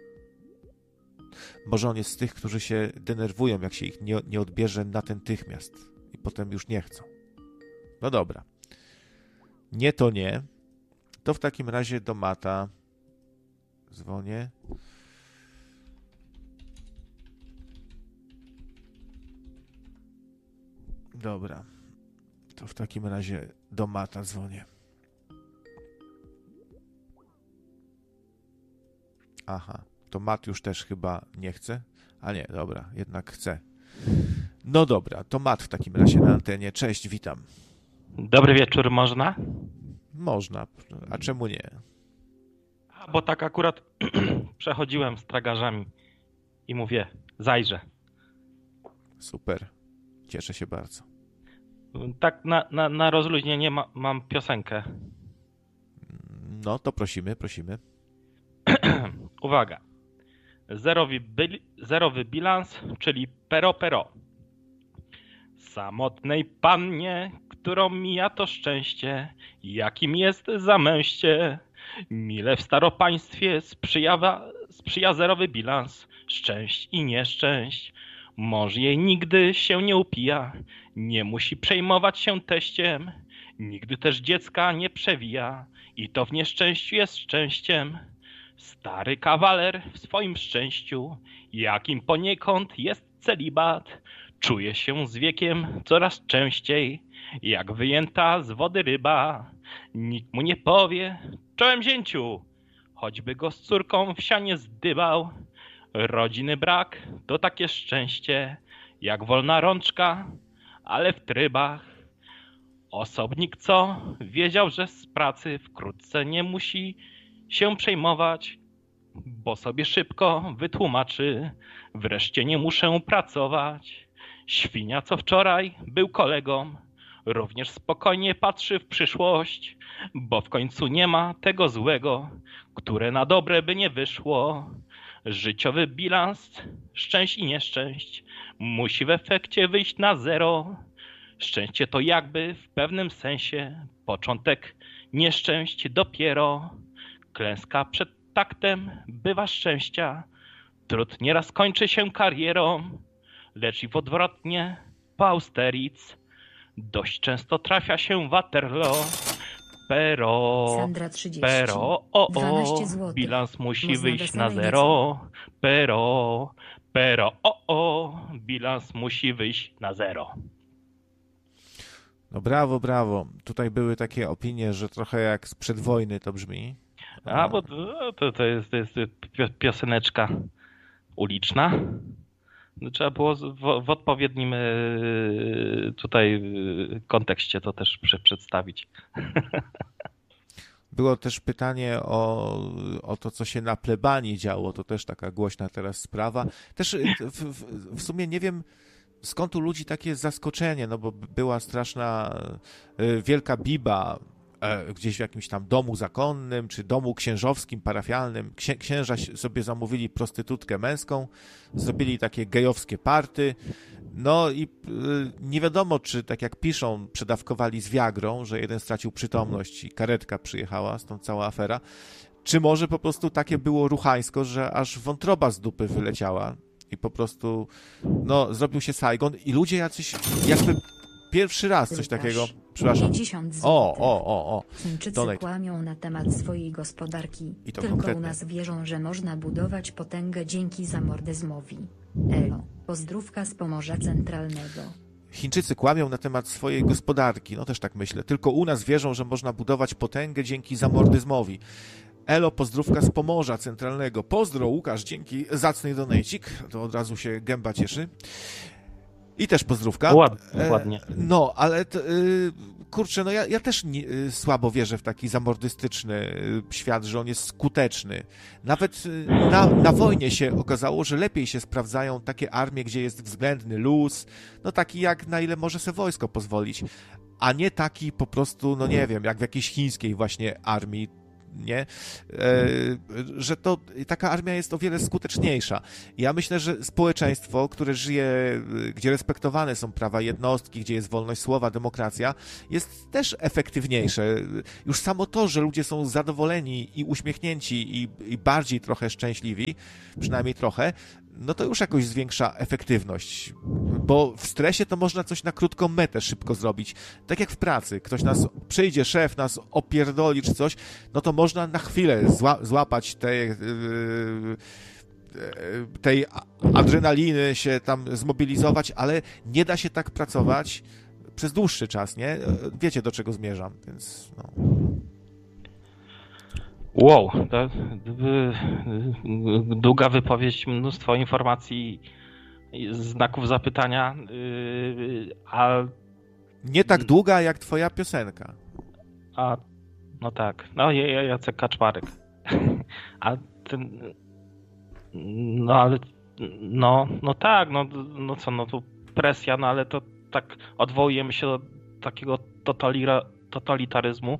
S1: może on jest z tych, którzy się denerwują, jak się ich nie, nie odbierze natychmiast i potem już nie chcą. No dobra. Nie to nie. To w takim razie do Mata dzwonię. Dobra. To w takim razie do Mata dzwonię. Aha, to Mat już też chyba nie chce. A nie, dobra, jednak chce. No dobra, to Mat w takim razie na antenie. Cześć, witam.
S3: Dobry wieczór, można?
S1: Można, a czemu nie?
S3: A, bo tak akurat przechodziłem z tragarzami i mówię, zajrzę.
S1: Super, cieszę się bardzo.
S3: Tak na, na, na rozluźnienie ma, mam piosenkę.
S1: No to prosimy, prosimy.
S3: Uwaga. Zerowy, byli, zerowy bilans, czyli pero pero. Samotnej pannie, którą mija to szczęście, jakim jest zamęście. Mile w staropaństwie sprzyja, sprzyja zerowy bilans, szczęść i nieszczęść. Mąż jej nigdy się nie upija, nie musi przejmować się teściem, nigdy też dziecka nie przewija i to w nieszczęściu jest szczęściem. Stary kawaler w swoim szczęściu, jakim poniekąd jest celibat, czuje się z wiekiem coraz częściej, jak wyjęta z wody ryba. Nikt mu nie powie, czołem zięciu, choćby go z córką w sianie zdybał. Rodziny brak to takie szczęście, jak wolna rączka, ale w trybach. Osobnik co wiedział, że z pracy wkrótce nie musi się przejmować, bo sobie szybko wytłumaczy, wreszcie nie muszę pracować. Świnia co wczoraj był kolegą, również spokojnie patrzy w przyszłość, bo w końcu nie ma tego złego, które na dobre by nie wyszło. Życiowy bilans, szczęść i nieszczęść, musi w efekcie wyjść na zero. Szczęście to jakby w pewnym sensie początek, nieszczęść dopiero. Klęska przed taktem bywa szczęścia, trud nieraz kończy się karierą, lecz i w odwrotnie po Austerlitz dość często trafia się Waterloo. Pero,
S4: Sandra trzydzieści.
S3: pero, o,
S4: dwanaście
S3: o,
S4: złotych.
S3: bilans musi
S4: Można
S3: wyjść na
S4: weselej
S3: zero. Pero, pero, o, o, bilans musi wyjść na zero.
S1: No brawo, brawo. Tutaj były takie opinie, że trochę jak sprzed wojny to brzmi.
S3: A, bo to, to, jest, to jest pioseneczka uliczna. Trzeba było w, w odpowiednim tutaj kontekście to też przedstawić.
S1: Było też pytanie o, o to, co się na plebanii działo. To też taka głośna teraz sprawa. Też w, w, w sumie nie wiem, skąd u ludzi takie zaskoczenie, no bo była straszna wielka biba gdzieś w jakimś tam domu zakonnym, czy domu księżowskim, parafialnym. Księ, księża sobie zamówili prostytutkę męską, zrobili takie gejowskie party, no i nie wiadomo, czy tak jak piszą, przedawkowali z Viagrą, że jeden stracił przytomność i karetka przyjechała, stąd cała afera, czy może po prostu takie było ruchańsko, że aż wątroba z dupy wyleciała i po prostu, no, zrobił się Saigon i ludzie jacyś jakby pierwszy raz coś takiego, przepraszam. O, o, o, o.
S4: Chińczycy
S1: Donate.
S4: kłamią na temat swojej gospodarki.
S1: I to
S4: Tylko
S1: konkretnie.
S4: u nas wierzą, że można budować potęgę dzięki zamordyzmowi. Elo, pozdrówka z Pomorza Centralnego.
S1: Chińczycy kłamią na temat swojej gospodarki, no też tak myślę. Tylko u nas wierzą, że można budować potęgę dzięki zamordyzmowi. Elo, pozdrówka z Pomorza Centralnego. Pozdro, Łukasz, dzięki zacny donejcik. To od razu się gęba cieszy. I też pozdrówka.
S3: Ład, ładnie.
S1: E, no, ale t, y, kurczę, no ja, ja też nie, słabo wierzę w taki zamordystyczny świat, że on jest skuteczny. Nawet na, na wojnie się okazało, że lepiej się sprawdzają takie armie, gdzie jest względny luz, no taki jak na ile może sobie wojsko pozwolić, a nie taki po prostu, no nie wiem, jak w jakiejś chińskiej właśnie armii, nie? E, że to taka armia jest o wiele skuteczniejsza. Ja myślę, że społeczeństwo, które żyje, gdzie respektowane są prawa jednostki, gdzie jest wolność słowa, demokracja, jest też efektywniejsze. Już samo to, że ludzie są zadowoleni i uśmiechnięci i, i bardziej trochę szczęśliwi, przynajmniej trochę, no to już jakoś zwiększa efektywność, bo w stresie to można coś na krótką metę szybko zrobić. Tak jak w pracy, ktoś nas, przyjdzie szef, nas opierdoli czy coś, no to można na chwilę zła, złapać tej, yy, tej adrenaliny, się tam zmobilizować, ale nie da się tak pracować przez dłuższy czas, nie? Wiecie, do czego zmierzam, więc no...
S3: Wow, to długa wypowiedź, mnóstwo informacji, znaków zapytania, a...
S1: Nie tak długa jak twoja piosenka.
S3: A, no tak, no Jacek Kaczmarek. A ten... No ale... No, no tak, no, no co, no tu presja, no ale to tak odwołujemy się do takiego totalitaryzmu.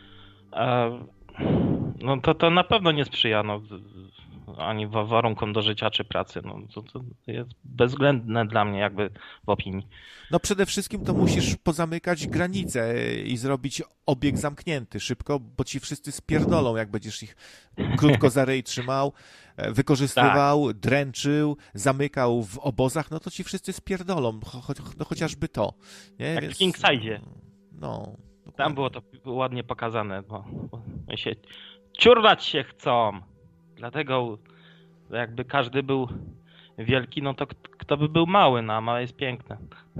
S3: No to, to na pewno nie sprzyja no, ani warunkom do życia czy pracy. No, to, to jest bezwzględne dla mnie jakby w opinii.
S1: No przede wszystkim to musisz pozamykać granice i zrobić obieg zamknięty szybko, bo ci wszyscy spierdolą, jak będziesz ich krótko za ryj trzymał, wykorzystywał, tak. dręczył, zamykał w obozach, no to ci wszyscy spierdolą, cho no chociażby to. Nie?
S3: Jak
S1: Więc,
S3: w Kingside'zie.
S1: No.
S3: Tam było to ładnie pokazane, bo, bo się ciurnać się chcą. Dlatego jakby każdy był wielki, no to kto by był mały, no a małe jest piękne.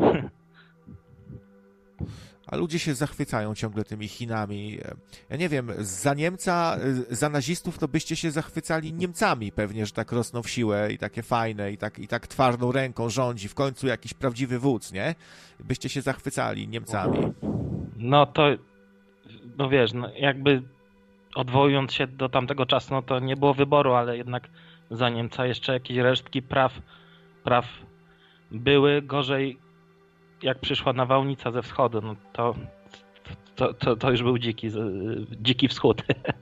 S1: A ludzie się zachwycają ciągle tymi Chinami. Ja nie wiem, za Niemca, za nazistów to byście się zachwycali Niemcami pewnie, że tak rosną w siłę i takie fajne i tak, i tak twardą ręką rządzi w końcu jakiś prawdziwy wódz, nie? Byście się zachwycali Niemcami.
S3: No to, no wiesz, no jakby odwołując się do tamtego czasu, no to nie było wyboru, ale jednak za Niemca jeszcze jakieś resztki praw, praw były. Gorzej jak przyszła nawałnica ze wschodu, no to, to, to, to już był dziki, dziki wschód.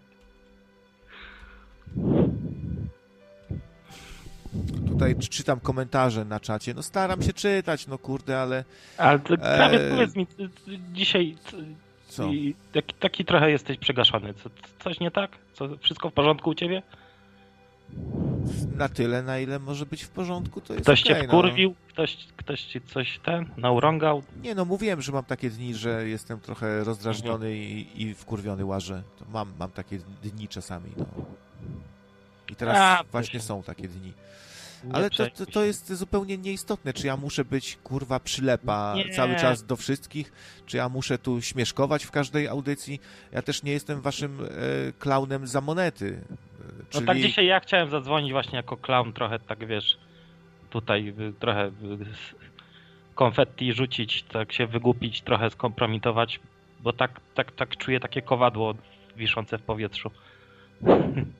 S1: Tutaj czytam komentarze na czacie. No staram się czytać, no kurde, ale...
S3: Ale to prawie e... powiedz mi, dzisiaj
S1: co?
S3: Taki, taki trochę jesteś przegaszony. Co, coś nie tak? Co, wszystko w porządku u ciebie?
S1: Na tyle, na ile może być w porządku, to jest
S3: Ktoś
S1: okay,
S3: cię wkurwił?
S1: No.
S3: Ktoś, ktoś ci coś ten naurągał?
S1: Nie no, mówiłem, że mam takie dni, że jestem trochę rozdrażniony i, i wkurwiony łażę. To mam, mam takie dni czasami, no. I teraz A, właśnie się... są takie dni. Ale to, to, to jest zupełnie nieistotne, czy ja muszę być, kurwa, przylepa nie. cały czas do wszystkich, czy ja muszę tu śmieszkować w każdej audycji. Ja też nie jestem waszym e, klaunem za monety.
S3: No
S1: czyli...
S3: tak dzisiaj ja chciałem zadzwonić właśnie jako klaun, trochę tak, wiesz, tutaj trochę konfetti rzucić, tak się wygłupić, trochę skompromitować, bo tak, tak, tak czuję takie kowadło wiszące w powietrzu. Hmm.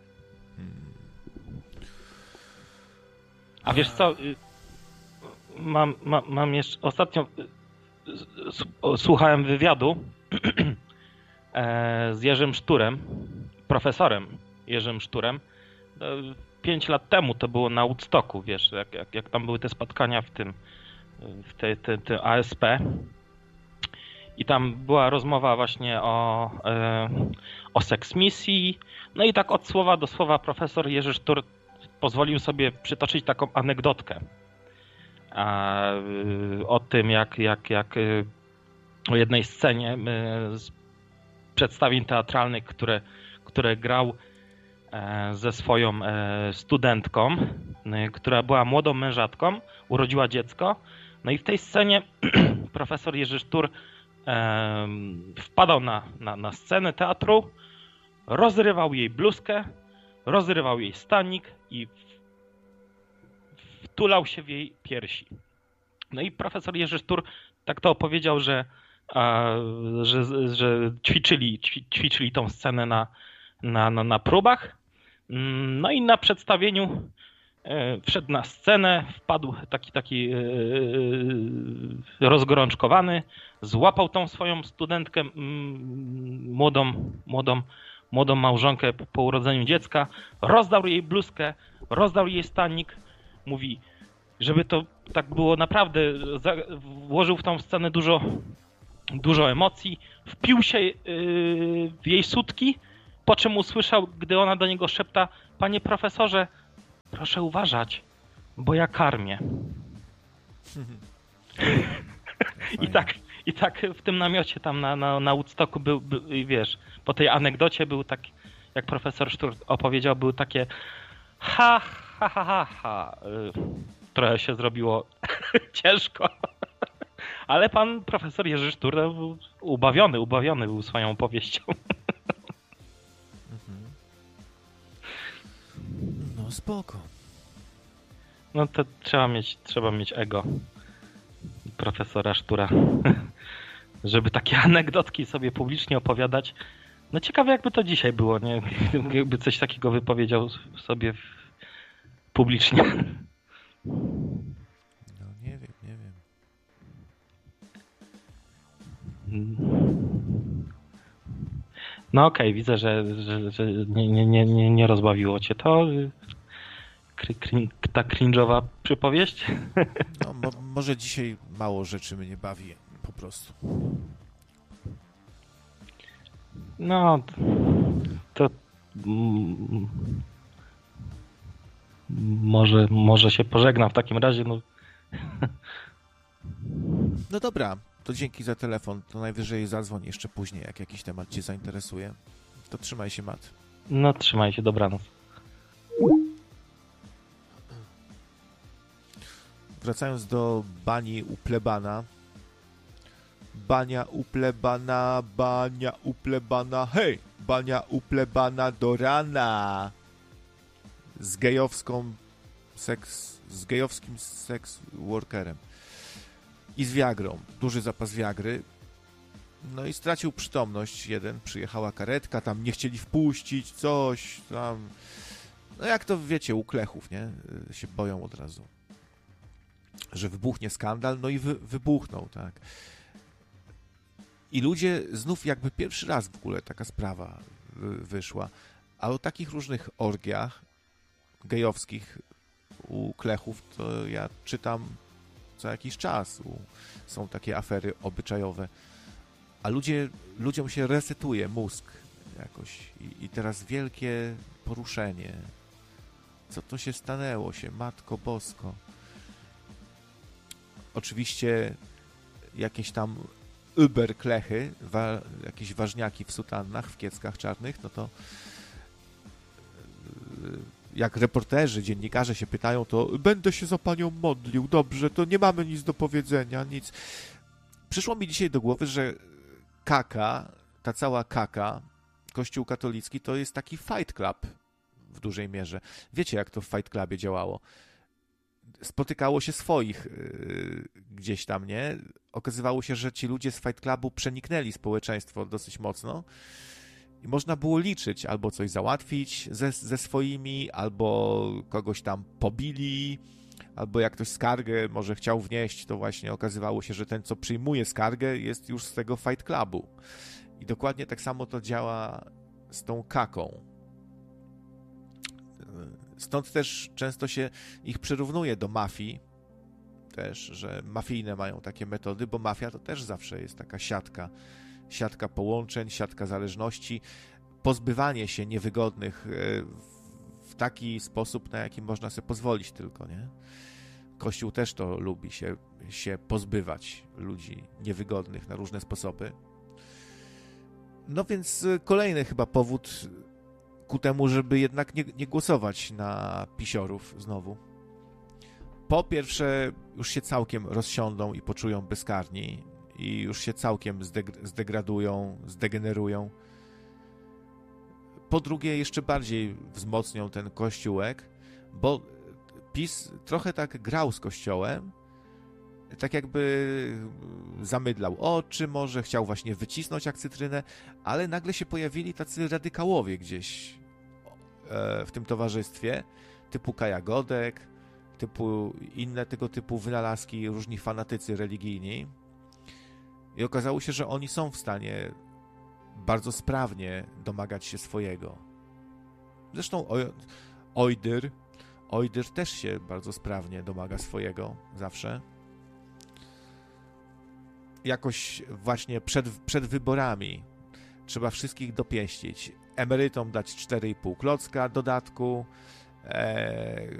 S3: A wiesz co, mam, mam, mam jeszcze, ostatnio słuchałem wywiadu z Jerzym Szturem, profesorem Jerzym Szturem. Pięć lat temu to było na Woodstocku, wiesz, jak, jak, jak tam były te spotkania w tym, w tej te, te A S P. I tam była rozmowa właśnie o, o seksmisji. No i tak od słowa do słowa profesor Jerzy Sztur pozwolił sobie przytoczyć taką anegdotkę o tym, jak, jak, jak o jednej scenie z przedstawień teatralnych, które, które grał ze swoją studentką, która była młodą mężatką, urodziła dziecko. No i w tej scenie profesor Jerzy Sztur wpadał na, na, na scenę teatru, rozrywał jej bluzkę, rozrywał jej stanik i wtulał się w jej piersi. No i profesor Jerzy Sztur tak to opowiedział, że a, że, że ćwiczyli, ćwi, ćwiczyli tą scenę na, na, na, na próbach. No i na przedstawieniu wszedł na scenę, wpadł taki taki rozgorączkowany, złapał tą swoją studentkę, młodą, młodą, młodą małżonkę po urodzeniu dziecka, rozdał jej bluzkę, rozdał jej stanik, mówi, żeby to tak było naprawdę, włożył w tą scenę dużo, dużo emocji, wpił się w jej sutki, po czym usłyszał, gdy ona do niego szepta, panie profesorze, proszę uważać, bo ja karmię. I tak, i tak w tym namiocie tam na, na, na Woodstocku był, był, wiesz, po tej anegdocie był tak, jak profesor Sztur opowiedział, były takie ha, ha, ha, ha, ha. Trochę się zrobiło ciężko. Ale pan profesor Jerzy Sztur był ubawiony, ubawiony był swoją opowieścią.
S1: No spoko.
S3: No to trzeba mieć, trzeba mieć ego profesora Sztura, żeby takie anegdotki sobie publicznie opowiadać. No ciekawe jakby to dzisiaj było, nie? Jakby coś takiego wypowiedział sobie publicznie.
S1: No nie wiem, nie wiem.
S3: No okej, okay, widzę, że, że, że nie, nie, nie, nie rozbawiło cię to. Ta cringe'owa przypowieść?
S1: No, mo może dzisiaj mało rzeczy mnie bawi, po prostu.
S3: No, to mm, może, może się pożegnam w takim razie. No.
S1: No dobra, to dzięki za telefon. To najwyżej zadzwoń jeszcze później, jak jakiś temat cię zainteresuje. To trzymaj się, Mat.
S3: No, trzymaj się, dobranoc.
S1: Wracając do bani u plebana. Bania u plebana, bania u plebana, hej! Bania u plebana do rana! Z gejowską seks, z gejowskim seks workerem. I z Viagrą. Duży zapas Viagry. No i stracił przytomność jeden. Przyjechała karetka, tam nie chcieli wpuścić, coś tam. No jak to wiecie, u klechów, nie? Się boją od razu, że wybuchnie skandal, no i wy, wybuchnął, tak. I ludzie znów jakby pierwszy raz w ogóle taka sprawa wyszła. A o takich różnych orgiach gejowskich u klechów to ja czytam co jakiś czas. U, są takie afery obyczajowe. A ludzie, ludziom się resetuje mózg jakoś. I, i teraz wielkie poruszenie. Co to się stanęło się? Matko Bosko. Oczywiście jakieś tam uber-klechy, wa jakieś ważniaki w sutannach, w kieckach czarnych, no to jak reporterzy, dziennikarze się pytają, to będę się za panią modlił, dobrze, to nie mamy nic do powiedzenia, nic. Przyszło mi dzisiaj do głowy, że kaka, ta cała kaka, Kościół katolicki, to jest taki fight club w dużej mierze. Wiecie, jak to w fight clubie działało? Spotykało się swoich yy, gdzieś tam, nie? Okazywało się, że ci ludzie z Fight Clubu przeniknęli społeczeństwo dosyć mocno i można było liczyć, albo coś załatwić ze, ze swoimi, albo kogoś tam pobili, albo jak ktoś skargę może chciał wnieść, to właśnie okazywało się, że ten, co przyjmuje skargę, jest już z tego Fight Clubu. I dokładnie tak samo to działa z tą kaką. Stąd też często się ich przyrównuje do mafii, też, że mafijne mają takie metody, bo mafia to też zawsze jest taka siatka, siatka połączeń, siatka zależności, pozbywanie się niewygodnych w taki sposób, na jaki można sobie pozwolić tylko, nie? Kościół też to lubi, się, się pozbywać ludzi niewygodnych na różne sposoby. No więc kolejny chyba powód ku temu, żeby jednak nie, nie głosować na pisiorów znowu. Po pierwsze, już się całkiem rozsiądą i poczują bezkarni i już się całkiem zdeg- zdegradują, zdegenerują. Po drugie, jeszcze bardziej wzmocnią ten kościółek, bo PiS trochę tak grał z Kościołem, tak jakby zamydlał oczy, może chciał właśnie wycisnąć akcytrynę, ale nagle się pojawili tacy radykałowie gdzieś w tym towarzystwie, typu Kaja Godek, typu inne tego typu wynalazki, różni fanatycy religijni. I okazało się, że oni są w stanie bardzo sprawnie domagać się swojego. Zresztą Ojdyr, Ojdyr też się bardzo sprawnie domaga swojego, zawsze. Jakoś właśnie przed, przed wyborami trzeba wszystkich dopieścić. Emerytom dać cztery i pół klocka dodatku, e,